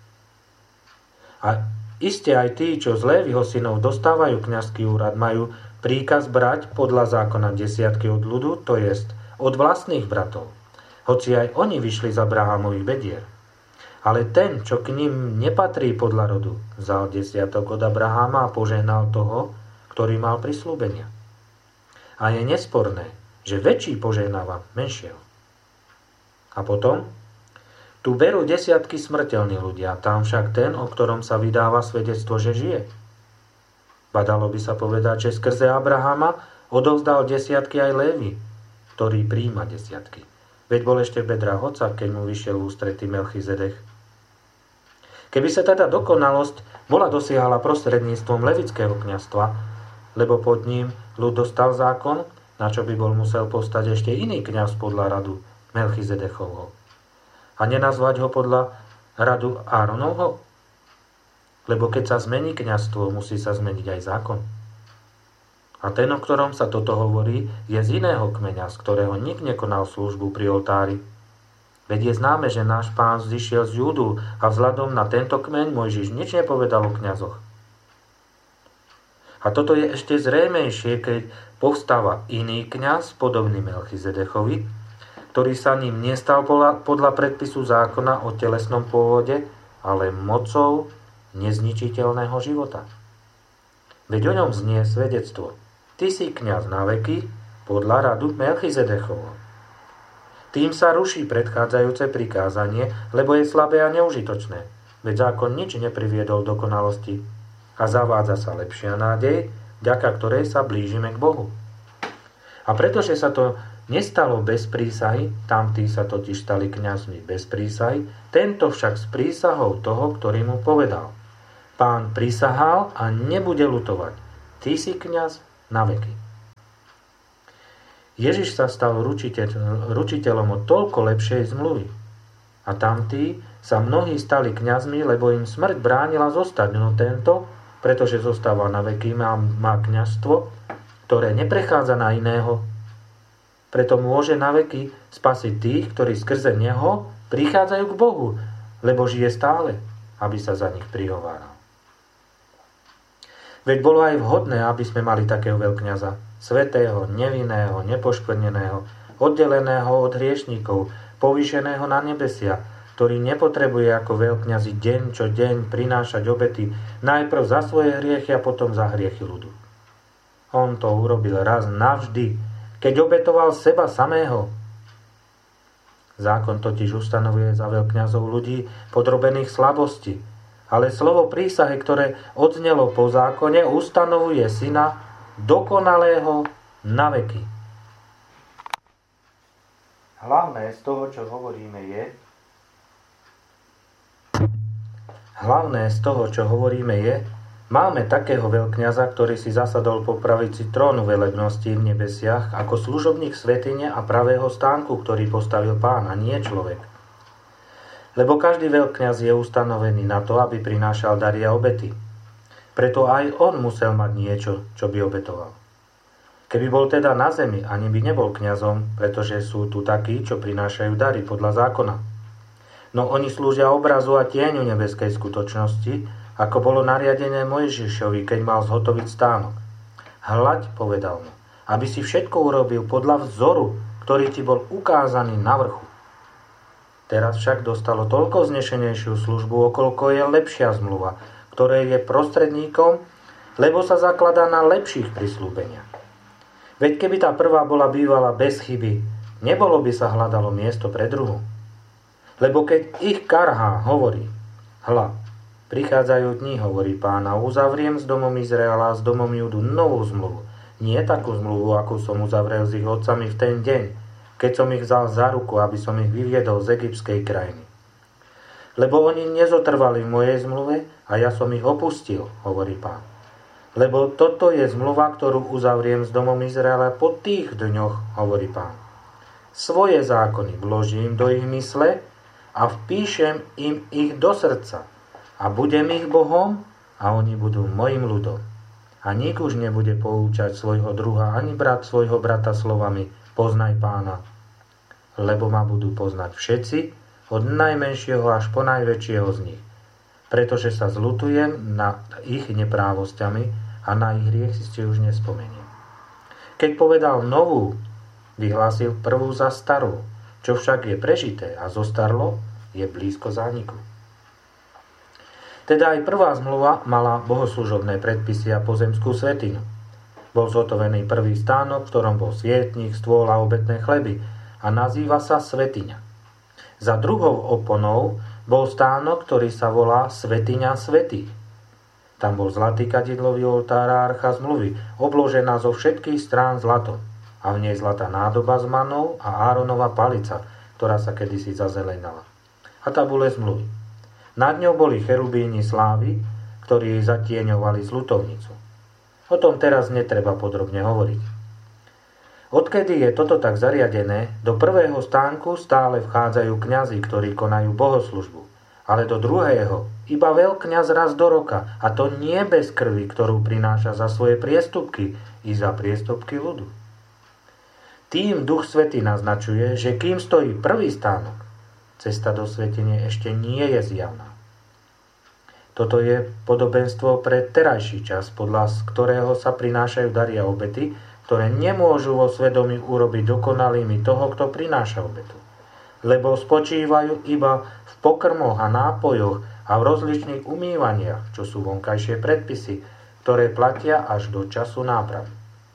A iste aj tí, čo z Léviho synov dostávajú kňazský úrad, majú príkaz brať podľa zákona desiatky od ľudu, to jest od vlastných bratov. Hoci aj oni vyšli z Abrahamových bedier. Ale ten, čo k ním nepatrí podľa rodu, vzal desiatok od Abrahama a požehnal toho, ktorý mal prisľúbenia. A je nesporné, že väčší požehnáva menšieho. A potom? Tu berú desiatky smrteľní ľudia, tam však ten, o ktorom sa vydáva svedectvo, že žije. Badalo by sa povedať, že skrze Abrahama odovzdal desiatky aj Lévi, ktorý príjma desiatky. Veď bol ešte v bedrách otca, keď mu vyšiel v ústrety Melchizedech. Keby sa teda dokonalosť bola dosiahla prostredníctvom levického kňazstva, lebo pod ním ľud dostal zákon, na čo by bol musel postať ešte iný kňaz podľa radu Melchizedechovho. A nenazvať ho podľa radu Áronovho? Lebo keď sa zmení kňazstvo, musí sa zmeniť aj zákon. A ten, o ktorom sa toto hovorí, je z iného kmeňa, z ktorého nik nekonal službu pri oltári. Veď je známe, že náš Pán zišiel z Júdu a vzhľadom na tento kmeň Mojžiš nič nepovedal o kňazoch. A toto je ešte zrejmejšie, keď povstáva iný kňaz, podobný Melchizedechovi, ktorý sa ním nestal podľa predpisu zákona o telesnom pôvode, ale mocou nezničiteľného života. Veď o ňom znie svedectvo: Ty si kňaz na veky podľa radu Melchizedechovho. Tým sa ruší predchádzajúce prikázanie, lebo je slabé a neužitočné, veď zákon nič nepriviedol dokonalosti a zavádza sa lepšia nádej, vďaka ktorej sa blížime k Bohu. A pretože sa to nestalo bez prísahy, tamtí sa totiž stali kňazmi bez prísahy, tento však s prísahou toho, ktorý mu povedal: Pán prisahal a nebude ľutovať. ty si kňaz na veky. Ježiš sa stal ručiteľ, ručiteľom o toľko lepšej zmluvy. A tamtí sa mnohí stali kňazmi, lebo im smrť bránila zostať, no tento, pretože zostáva na veky, má, má kňazstvo, ktoré neprechádza na iného. Preto môže na veky spasiť tých, ktorí skrze neho prichádzajú k Bohu, lebo žije stále, aby sa za nich prihováral. Veď bolo aj vhodné, aby sme mali takého veľkňaza, svätého, nevinného, nepoškvrneného, oddeleného od hriešníkov, povýšeného na nebesia, ktorý nepotrebuje ako veľkňazi deň čo deň prinášať obety najprv za svoje hriechy a potom za hriechy ľudu. On to urobil raz navždy, keď obetoval seba samého. Zákon totiž ustanovuje za veľkňazov ľudí podrobených slabosti, ale slovo prísahy, ktoré odznelo po zákone, ustanovuje syna dokonalého na veky. Hlavné z toho, čo hovoríme, je, hlavné z toho, čo hovoríme, je, máme takého veľkňaza, ktorý si zasadol po pravici trónu velebnosti v nebesiach ako služobník svätyne a pravého stánku, ktorý postavil Pán, a nie človek. Lebo každý veľkňaz je ustanovený na to, aby prinášal dary a obety. Preto aj on musel mať niečo, čo by obetoval. Keby bol teda na zemi, ani by nebol kňazom, pretože sú tu takí, čo prinášajú dary podľa zákona. No oni slúžia obrazu a tieňu nebeskej skutočnosti, ako bolo nariadené Mojžišovi, keď mal zhotoviť stánok. Hľaď, povedal mu, aby si všetko urobil podľa vzoru, ktorý ti bol ukázaný na vrchu. Teraz však dostalo toľko vznešenejšiu službu, okolko je lepšia zmluva, ktorej je prostredníkom, lebo sa zakladá na lepších prisľúbeniach. Veď keby tá prvá bola bývala bez chyby, nebolo by sa hľadalo miesto pre druhú. Lebo keď ich karhá, hovorí, hľa, prichádzajú dni, hovorí Pán, a uzavriem s domom Izraela a s domom Júdu novú zmluvu. Nie takú zmluvu, akú som uzavrel s ich otcami v ten deň, keď som ich vzal za ruku, aby som ich vyviedol z egyptskej krajiny. Lebo oni nezotrvali v mojej zmluve a ja som ich opustil, hovorí Pán. Lebo toto je zmluva, ktorú uzavriem s domom Izraela po tých dňoch, hovorí Pán. Svoje zákony vložím do ich mysle a vpíšem im ich do srdca. A budem ich Bohom a oni budú mojim ľudom. A nik už nebude poučať svojho druha ani brat svojho brata slovami poznaj Pána. Lebo ma budú poznať všetci, od najmenšieho až po najväčšieho z nich. Pretože sa zľutujem nad ich neprávosťami a na ich hriech si ste už nespomeniem. Keď povedal novú, vyhlásil prvú za starú, čo však je prežité a zostarlo, je blízko zániku. Teda aj prvá zmluva mala bohoslužobné predpisy a pozemskú svätyňu. Bol zhotovený prvý stánok, v ktorom bol svietnik, stôl a obetné chleby a nazýva sa svätyňa. Za druhou oponou bol stánok, ktorý sa volá svätyňa svätých. Tam bol zlatý kadidlový oltár a archa zmluvy, obložená zo všetkých strán zlatom, a v nej zlatá nádoba s manou a Áronova palica, ktorá sa kedysi zazelenala. A tabule zmluvy. Nad ňou boli cherubíni slávy, ktorí zatieňovali zľutovnicu. O tom teraz netreba podrobne hovoriť. Odkedy je toto tak zariadené, do prvého stánku stále vchádzajú kňazi, ktorí konajú bohoslužbu, ale do druhého iba veľkňaz raz do roka, a to nie bez krvi, ktorú prináša za svoje priestupky i za priestupky ľudu. Tým Duch Svätý naznačuje, že kým stojí prvý stánok, cesta do svätyne ešte nie je zjavná. Toto je podobenstvo pre terajší čas, podľa ktorého sa prinášajú dary a obety, ktoré nemôžu vo svedomí urobiť dokonalými toho, kto prináša obetu. Lebo spočívajú iba v pokrmoch a nápojoch a v rozličných umývaniach, čo sú vonkajšie predpisy, ktoré platia až do času nápravy.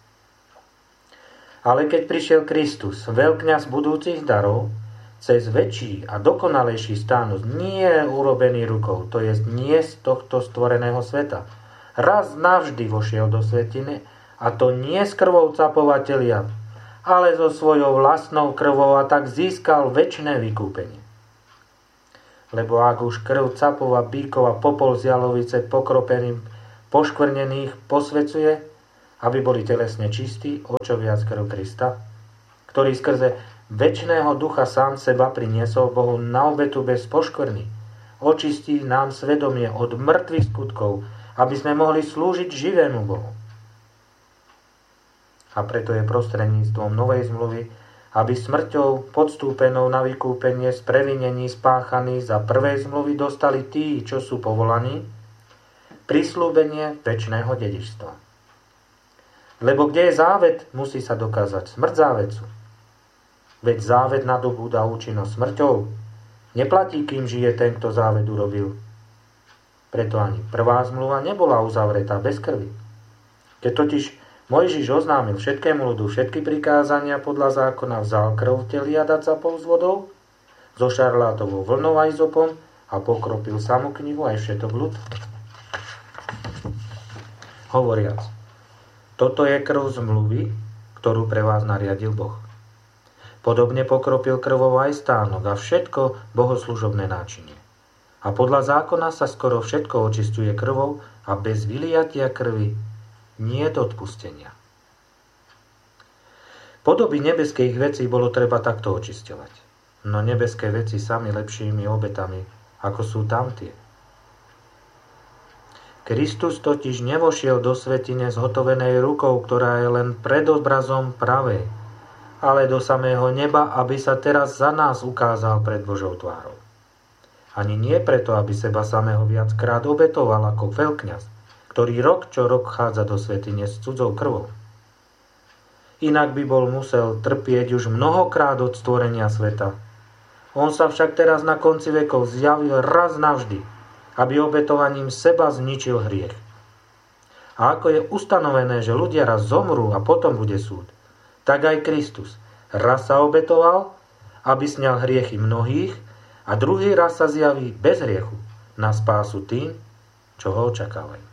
Ale keď prišiel Kristus, veľkňaz budúcich darov, cez väčší a dokonalejší stánok nie je urobený rukou, to je nie z tohto stvoreného sveta. Raz navždy vošiel do svätyne, a to nie s krvou capova teliat, ale so svojou vlastnou krvou, a tak získal večné vykúpenie. Lebo ak už krv capova, bíkov a popol z jalovice pokropených, poškvrnených posvecuje, aby boli telesne čistí, o čo viac krv Krista, ktorý skrze večného ducha sám seba priniesol Bohu na obetu bez poškvrny, očistí nám svedomie od mŕtvych skutkov, aby sme mohli slúžiť živému Bohu. A preto je prostredníctvom novej zmluvy, aby smrťou podstúpenou na vykúpenie z previnení spáchaných za prvej zmluvy dostali tí, čo sú povolaní, prisľúbenie večného dedičstva. Lebo kde je závet, musí sa dokázať smrť závetcu. Veď závet nadobúda účinnosť smrťou. Neplatí, kým žije ten, kto závet urobil. Preto ani prvá zmluva nebola uzavretá bez krvi. Keď totiž Mojžiš oznámil všetkému ľudu všetky prikázania podľa zákona, vzal krv v teli a dať zapol s vodou, so šarlátovou vlnou a izopom a pokropil samú knihu aj všetok ľud. Hovoriac, toto je krv zmluvy, ktorú pre vás nariadil Boh. Podobne pokropil krvou aj stánok a všetko bohoslužobné náčinie. A podľa zákona sa skoro všetko očistuje krvou a bez vyliatia krvi nie je odpustenia. Podoby nebeských vecí bolo treba takto očisťovať. No nebeské veci sami lepšími obetami, ako sú tamtie. Kristus totiž nevošiel do svätyne zhotovenej rukou, ktorá je len predobrazom pravej, ale do samého neba, aby sa teraz za nás ukázal pred Božou tvárou. Ani nie preto, aby seba samého viackrát obetoval ako veľkňaz, ktorý rok čo rok chádza do svätyne s cudzou krvou. Inak by bol musel trpieť už mnohokrát od stvorenia sveta. On sa však teraz na konci vekov zjavil raz navždy, aby obetovaním seba zničil hriech. A ako je ustanovené, že ľudia raz zomrú a potom bude súd, tak aj Kristus raz sa obetoval, aby sňal hriechy mnohých, a druhý raz sa zjaví bez hriechu na spásu tým, čo ho očakávajú.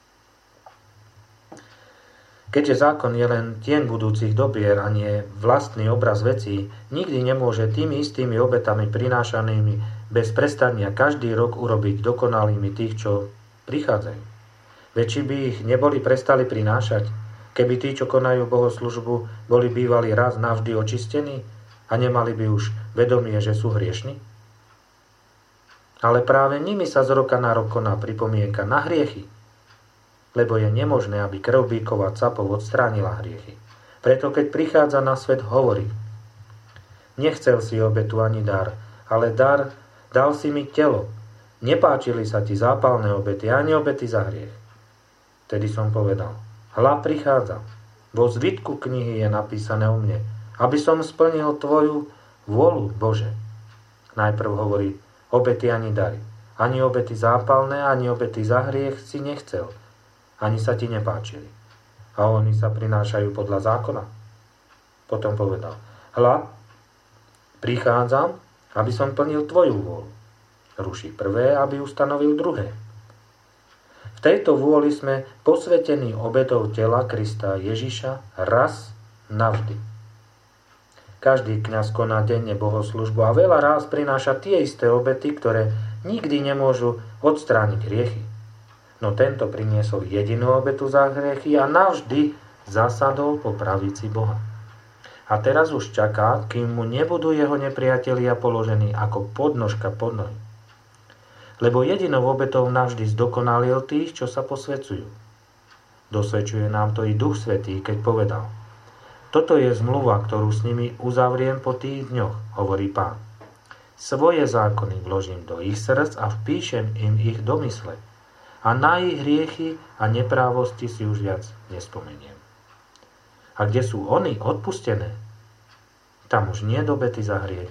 Keďže zákon je len tieň budúcich dobier a nie vlastný obraz vecí, nikdy nemôže tými istými obetami prinášanými bez prestania každý rok urobiť dokonalými tých, čo prichádzajú. Veď či by ich neboli prestali prinášať, keby tí, čo konajú bohoslužbu, boli bývali raz navždy očistení a nemali by už vedomie, že sú hriešni? Ale práve nimi sa z roka na rok koná pripomienka na hriechy, lebo je nemožné, aby krv bíkov a capov odstránila hriechy. Preto keď prichádza na svet, hovorí: nechcel si obetu ani dar, ale dar dal si mi telo. Nepáčili sa ti zápalné obety, ani obety za hriech. Tedy som povedal: hľa, prichádza. Vo zvitku knihy je napísané o mne, aby som splnil tvoju vôľu, Bože. Najprv hovorí: obety ani dary. Ani obety zápalné, ani obety za hriech si nechcel. Ani sa ti nepáčili. A oni sa prinášajú podľa zákona. Potom povedal: hľa, prichádzam, aby som plnil tvoju vôľu. Ruší prvé, aby ustanovil druhé. V tejto vôli sme posvetení obetou tela Krista Ježiša raz navždy. Každý kňaz koná denne bohoslužbu a veľa ráz prináša tie isté obety, ktoré nikdy nemôžu odstrániť hriechy. No tento priniesol jedinú obetu za hriechy a navždy zasadol po pravici Boha. A teraz už čaká, kým mu nebudú jeho nepriatelia položení ako podnožka pod nohy. Lebo jedinou obetou navždy zdokonalil tých, čo sa posväcujú. Dosvedčuje nám to i Duch Svätý, keď povedal: toto je zmluva, ktorú s nimi uzavriem po tých dňoch, hovorí Pán. Svoje zákony vložím do ich srdc a vpíšem im ich do mysle. A na ich hriechy a neprávosti si už viac nespomeniem. A kde sú oni odpustené, tam už nie dobety za hriech.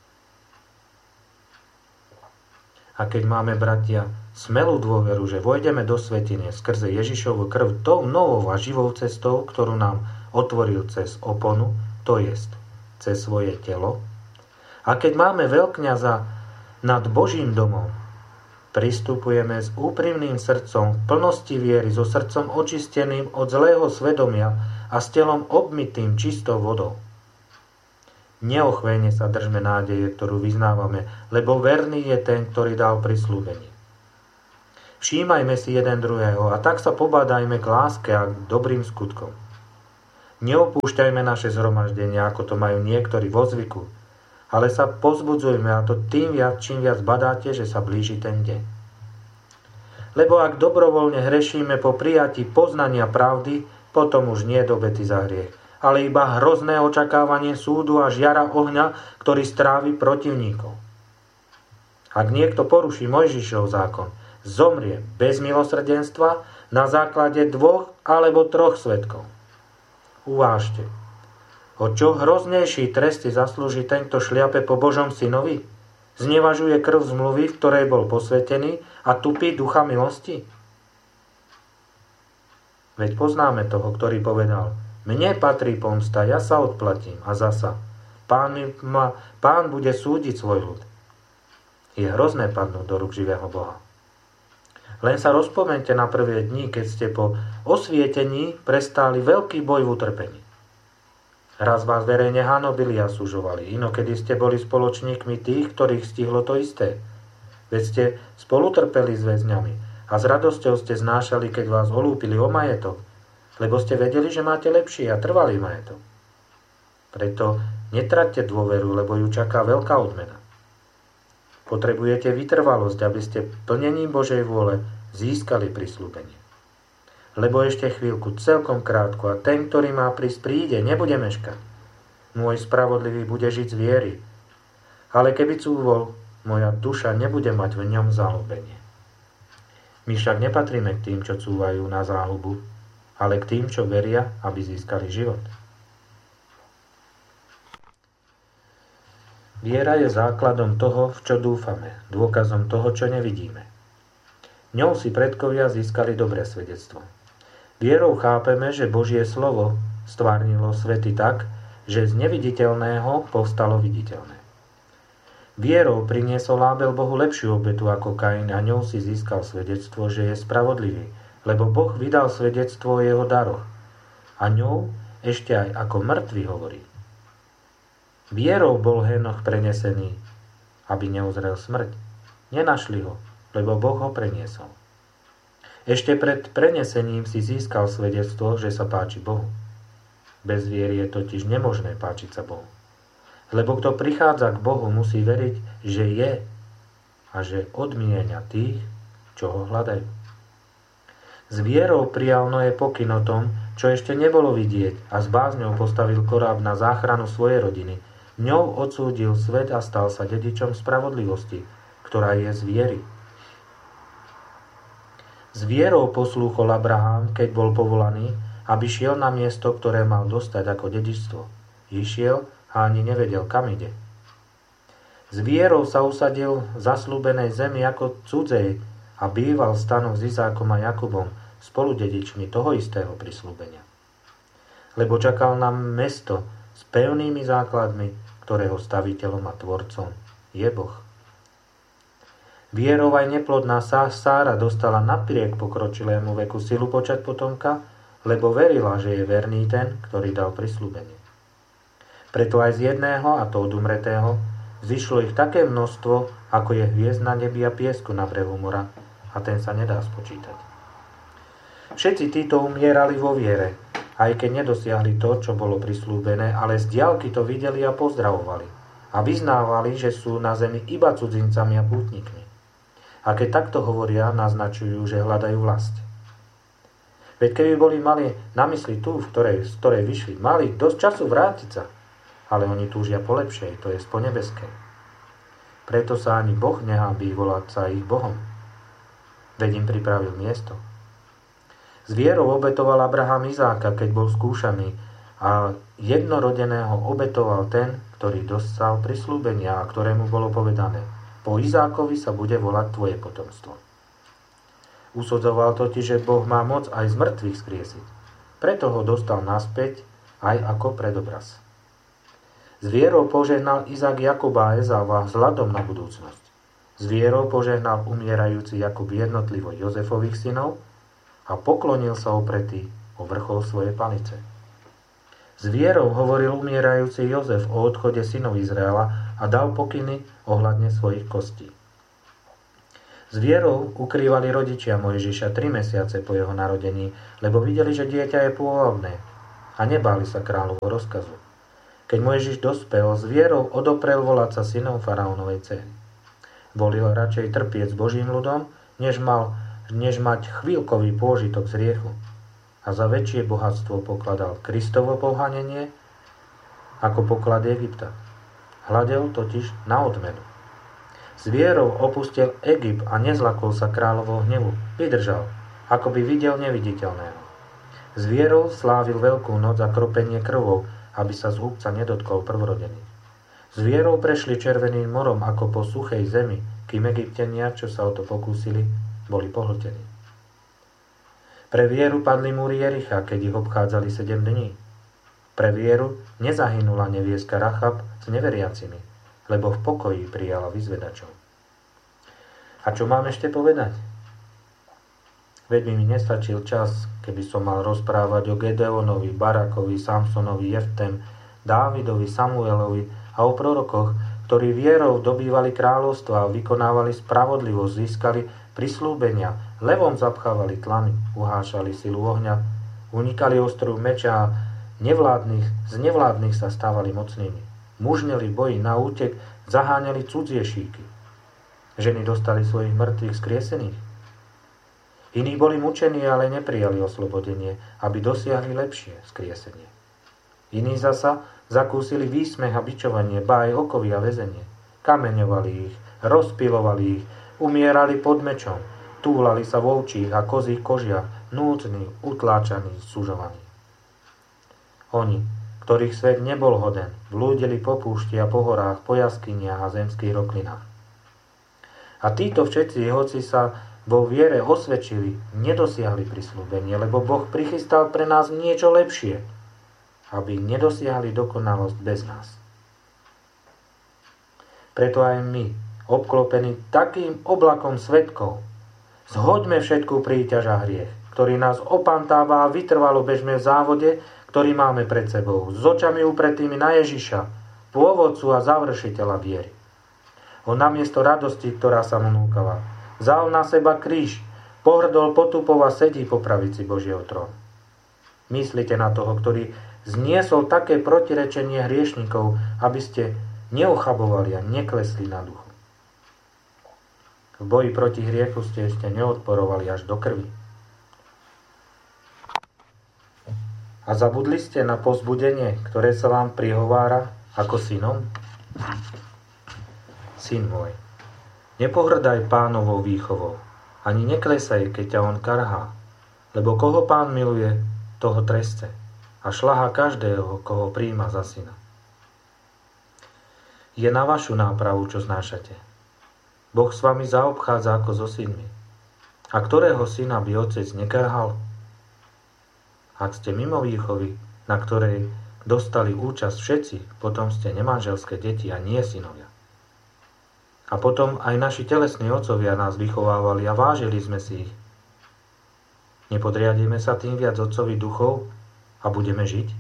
A keď máme, bratia, smelú dôveru, že vojdeme do svätyne skrze Ježišovu krv tou novou a živou cestou, ktorú nám otvoril cez oponu, to jest cez svoje telo, a keď máme veľkňaza nad Božím domom, pristupujeme s úprimným srdcom, v plnosti viery, so srdcom očisteným od zlého svedomia a s telom obmytým čistou vodou. Neochvejne sa držme nádeje, ktorú vyznávame, lebo verný je ten, ktorý dal prisľúbenie. Všímajme si jeden druhého a tak sa pobádajme k láske a k dobrým skutkom. Neopúšťajme naše zhromaždenia, ako to majú niektorí vo zvyku, ale sa pozbudzujme, a to tým viac, čím viac badáte, že sa blíži ten deň. Lebo ak dobrovoľne hrešíme po prijatí poznania pravdy, potom už nie do obety za hriech, ale iba hrozné očakávanie súdu a žiara ohňa, ktorý strávi protivníkov. Ak niekto poruší Mojžišov zákon, zomrie bez milosrdenstva na základe dvoch alebo troch svedkov. Uvážte, o čo hroznejší trest si zaslúži ten, kto šliape po Božom synovi? Znevažuje krv zmluvy, v ktorej bol posvetený, a tupí ducha milosti? Veď poznáme toho, ktorý povedal: mne patrí pomsta, ja sa odplatím. A zasa: pán, ma, pán bude súdiť svoj ľud. Je hrozné padnúť do rúk živého Boha. Len sa rozpomeňte na prvé dni, keď ste po osvietení prestáli veľký boj v utrpení. Raz vás verejne hanobili a sužovali, inokedy ste boli spoločníkmi tých, ktorých stihlo to isté. Veď ste spolutrpeli s väzňami a s radosťou ste znášali, keď vás olúpili o majetok, lebo ste vedeli, že máte lepší a trvalý majetok. Preto netraťte dôveru, lebo ju čaká veľká odmena. Potrebujete vytrvalosť, aby ste plnením Božej vôle získali prisľúbenie. Lebo ešte chvíľku, celkom krátko, a ten, ktorý má prísť, príde, nebude meškať. Môj spravodlivý bude žiť z viery. Ale keby cúvol, moja duša nebude mať v ňom záľubenie. My však nepatríme k tým, čo cúvajú na záľubu, ale k tým, čo veria, aby získali život. Viera je základom toho, v čo dúfame, dôkazom toho, čo nevidíme. Ňou si predkovia získali dobré svedectvo. Vierou chápeme, že Božie slovo stvárnilo svety tak, že z neviditeľného povstalo viditeľné. Vierou priniesol Ábel Bohu lepšiu obetu ako Kain a ňou si získal svedectvo, že je spravodlivý, lebo Boh vydal svedectvo o jeho daroch. A ňou ešte aj ako mŕtvy hovorí. Vierou bol Henoch prenesený, aby neuzrel smrť. Nenašli ho, lebo Boh ho preniesol. Ešte pred prenesením si získal svedectvo, že sa páči Bohu. Bez viery je totiž nemožné páčiť sa Bohu. Lebo kto prichádza k Bohu, musí veriť, že je a že odmienia tých, čo ho hľadajú. S vierou prijal Noé pokyn o tom, čo ešte nebolo vidieť, a s bázňou postavil koráb na záchranu svojej rodiny. Ňou odsúdil svet a stal sa dedičom spravodlivosti, ktorá je z viery. S vierou poslúchol Abraham, keď bol povolaný, aby šiel na miesto, ktoré mal dostať ako dedičstvo. Išiel a ani nevedel, kam ide. S vierou sa usadil v zasľúbenej zemi ako cudzej a býval v stanoch s Izákom a Jakubom, spoludedičmi toho istého prisľúbenia. Lebo čakal na mesto s pevnými základmi, ktorého staviteľom a tvorcom je Boh. Vierou aj neplodná Sára dostala napriek pokročilému veku silu počať potomka, lebo verila, že je verný ten, ktorý dal prisľúbenie. Preto aj z jedného, a to od umretého, zišlo ich také množstvo, ako je hviezd na nebi a piesku na brehu mora, a ten sa nedá spočítať. Všetci títo umierali vo viere, aj keď nedosiahli to, čo bolo prisľúbené, ale z diaľky to videli a pozdravovali a vyznávali, že sú na zemi iba cudzincami a pútnikmi. A keď takto hovoria, naznačujú, že hľadajú vlast. Veď keby boli mali na mysli tú, v ktorej, z ktorej vyšli, mali dosť času vrátiť sa, ale oni túžia po lepšej, to je po nebeskej. Preto sa ani Boh nehábí volať sa ich Bohom. Veď im pripravil miesto. S vierou obetoval Abraham Izáka, keď bol skúšaný, a jednorodeného obetoval ten, ktorý dostal prisľúbenia a ktorému bolo povedané: po Izákovi sa bude volať tvoje potomstvo. Usudzoval totiž, že Boh má moc aj z mŕtvych skriesiť. Preto ho dostal naspäť aj ako predobraz. S vierou požehnal Izák Jakuba a Ezáva vzhľadom na budúcnosť. S vierou požehnal umierajúci Jakub jednotlivo Jozefových synov a poklonil sa opretý o vrchol svojej palice. S vierou hovoril umierajúci Jozef o odchode synov Izraela a dal pokyny ohľadne svojich kostí. S vierou ukrývali rodičia Mojžiša tri mesiace po jeho narodení, lebo videli, že dieťa je pôvabné a nebáli sa kráľovho rozkazu. Keď Mojžiš dospel, s vierou odoprel volať sa synom faraónovej dcery. Volil radšej trpieť s Božím ľudom, než, mal, než mať chvíľkový pôžitok z hriechu. A za väčšie bohatstvo pokladal Kristovo pohanenie ako poklad Egypta. Hľadel totiž na odmenu. S vierou opustil Egypt a nezlakol sa kráľovho hnevu. Vydržal, ako by videl neviditeľného. S vierou slávil veľkú noc a kropenie krvou, aby sa z húbca nedotkol prvorodený. S vierou prešli Červeným morom ako po suchej zemi, kým Egypťania, čo sa o to pokúsili, boli pohltení. Pre vieru padli múry Jericha, keď ich obchádzali sedem dní. Pre vieru nezahynula nevieska Rachab s neveriacimi, lebo v pokoji prijala vyzvedačov. A čo mám ešte povedať? Veď by mi nestačil čas, keby som mal rozprávať o Gedeonovi, Barakovi, Samsonovi, Jeftem, Dávidovi, Samuelovi a o prorokoch, ktorí vierou dobývali kráľovstva a vykonávali spravodlivosť, získali prislúbenia, levom zapchávali tlamy, uhášali silu ohňa, unikali ostru meča a nevládnych, z nevládnych sa stávali mocnými. Mužneli v boji na útek, zaháňali cudzie šíky. Ženy dostali svojich mŕtvych skriesených. Iní boli mučení, ale neprijali oslobodenie, aby dosiahli lepšie skriesenie. Iní zasa zakúsili výsmech a bičovanie, ba aj okovy a väzenie. Kameňovali ich, rozpilovali ich, umierali pod mečom, túlali sa v ovčích a kozích kožiach, núcni, utláčaní, sužovaní. Oni, ktorých svet nebol hoden, blúdili po púšti a po horách, po jaskyniach a zemských roklinách. A títo všetci, hoci sa vo viere osvedčili, nedosiahli prisľúbenie, lebo Boh prichystal pre nás niečo lepšie, aby nedosiahli dokonalosť bez nás. Preto aj my, obklopení takým oblakom svedkov, zhoďme všetku príťaž a hriech, ktorý nás opantáva a vytrvalo bežme v závode, ktorý máme pred sebou, s očami upretými na Ježiša, pôvodcu a završiteľa viery. On namiesto radosti, ktorá sa mu núkala, vzal na seba kríž, pohrdol potupov a sedí po pravici Božieho trónu. Myslite na toho, ktorý zniesol také protirečenie hriešnikov, aby ste neochabovali a neklesli na duchu. V boji proti hriechu ste ešte neodporovali až do krvi. A zabudli ste na povzbudenie, ktoré sa vám prihovára ako synom? Syn môj, nepohrdaj Pánovou výchovou, ani neklesaj, keď ťa on karhá, lebo koho Pán miluje, toho treste a šľahá každého, koho prijíma za syna. Je na vašu nápravu, čo znášate. Boh s vami zaobchádza ako so synmi. A ktorého syna by otec nekarhal? Ak ste mimo výchovy, na ktorej dostali účasť všetci, potom ste nemanželské deti a nie synovia. A potom aj naši telesní otcovia nás vychovávali a vážili sme si ich. Nepodriadíme sa tým viac otcovi duchov a budeme žiť?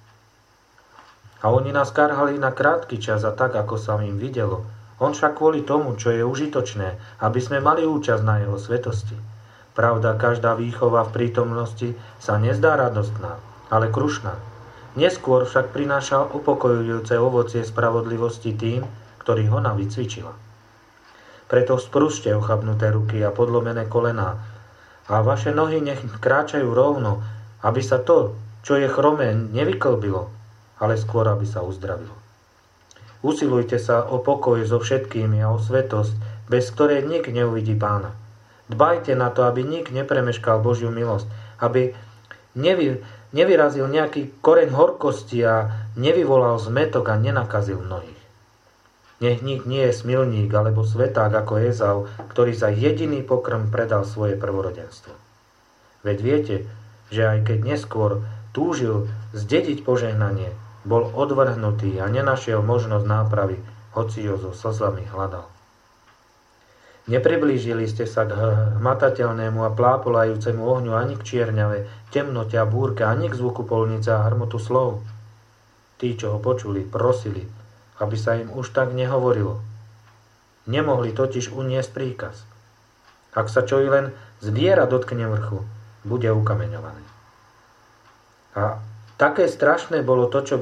A oni nás karhali na krátky čas a tak, ako sa im videlo. On však kvôli tomu, čo je užitočné, aby sme mali účasť na jeho svetosti. Pravda, každá výchova v prítomnosti sa nezdá radostná, ale krušná. Neskôr však prináša upokojujúce ovocie spravodlivosti tým, ktorých ona vycvičila. Preto sprúšte ochabnuté ruky a podlomené kolená a vaše nohy nech kráčajú rovno, aby sa to, čo je chromé, nevyklbilo, ale skôr, aby sa uzdravilo. Usilujte sa o pokoj so všetkými a o svetosť, bez ktorej nik neuvidí Pána. Dbajte na to, aby nik nepremeškal Božiu milosť, aby nevy, nevyrazil nejaký koreň horkosti a nevyvolal zmätok a nenakazil mnohých. Nech nik nie je smilník alebo sveták ako Ezau, ktorý za jediný pokrm predal svoje prvorodenstvo. Veď viete, že aj keď neskôr túžil zdediť požehnanie, bol odvrhnutý a nenašiel možnosť nápravy, hoci ho so slzami hľadal. Nepriblížili ste sa k hmatateľnému a plápolajúcemu ohňu ani k čierňave, temnote a búrke, ani k zvuku polnice a hrmotu slov. Tí, čo ho počuli, prosili, aby sa im už tak nehovorilo. Nemohli totiž uniesť príkaz. Ak sa čo i len zviera dotkne vrchu, bude ukameňované. A také strašné bolo to, čo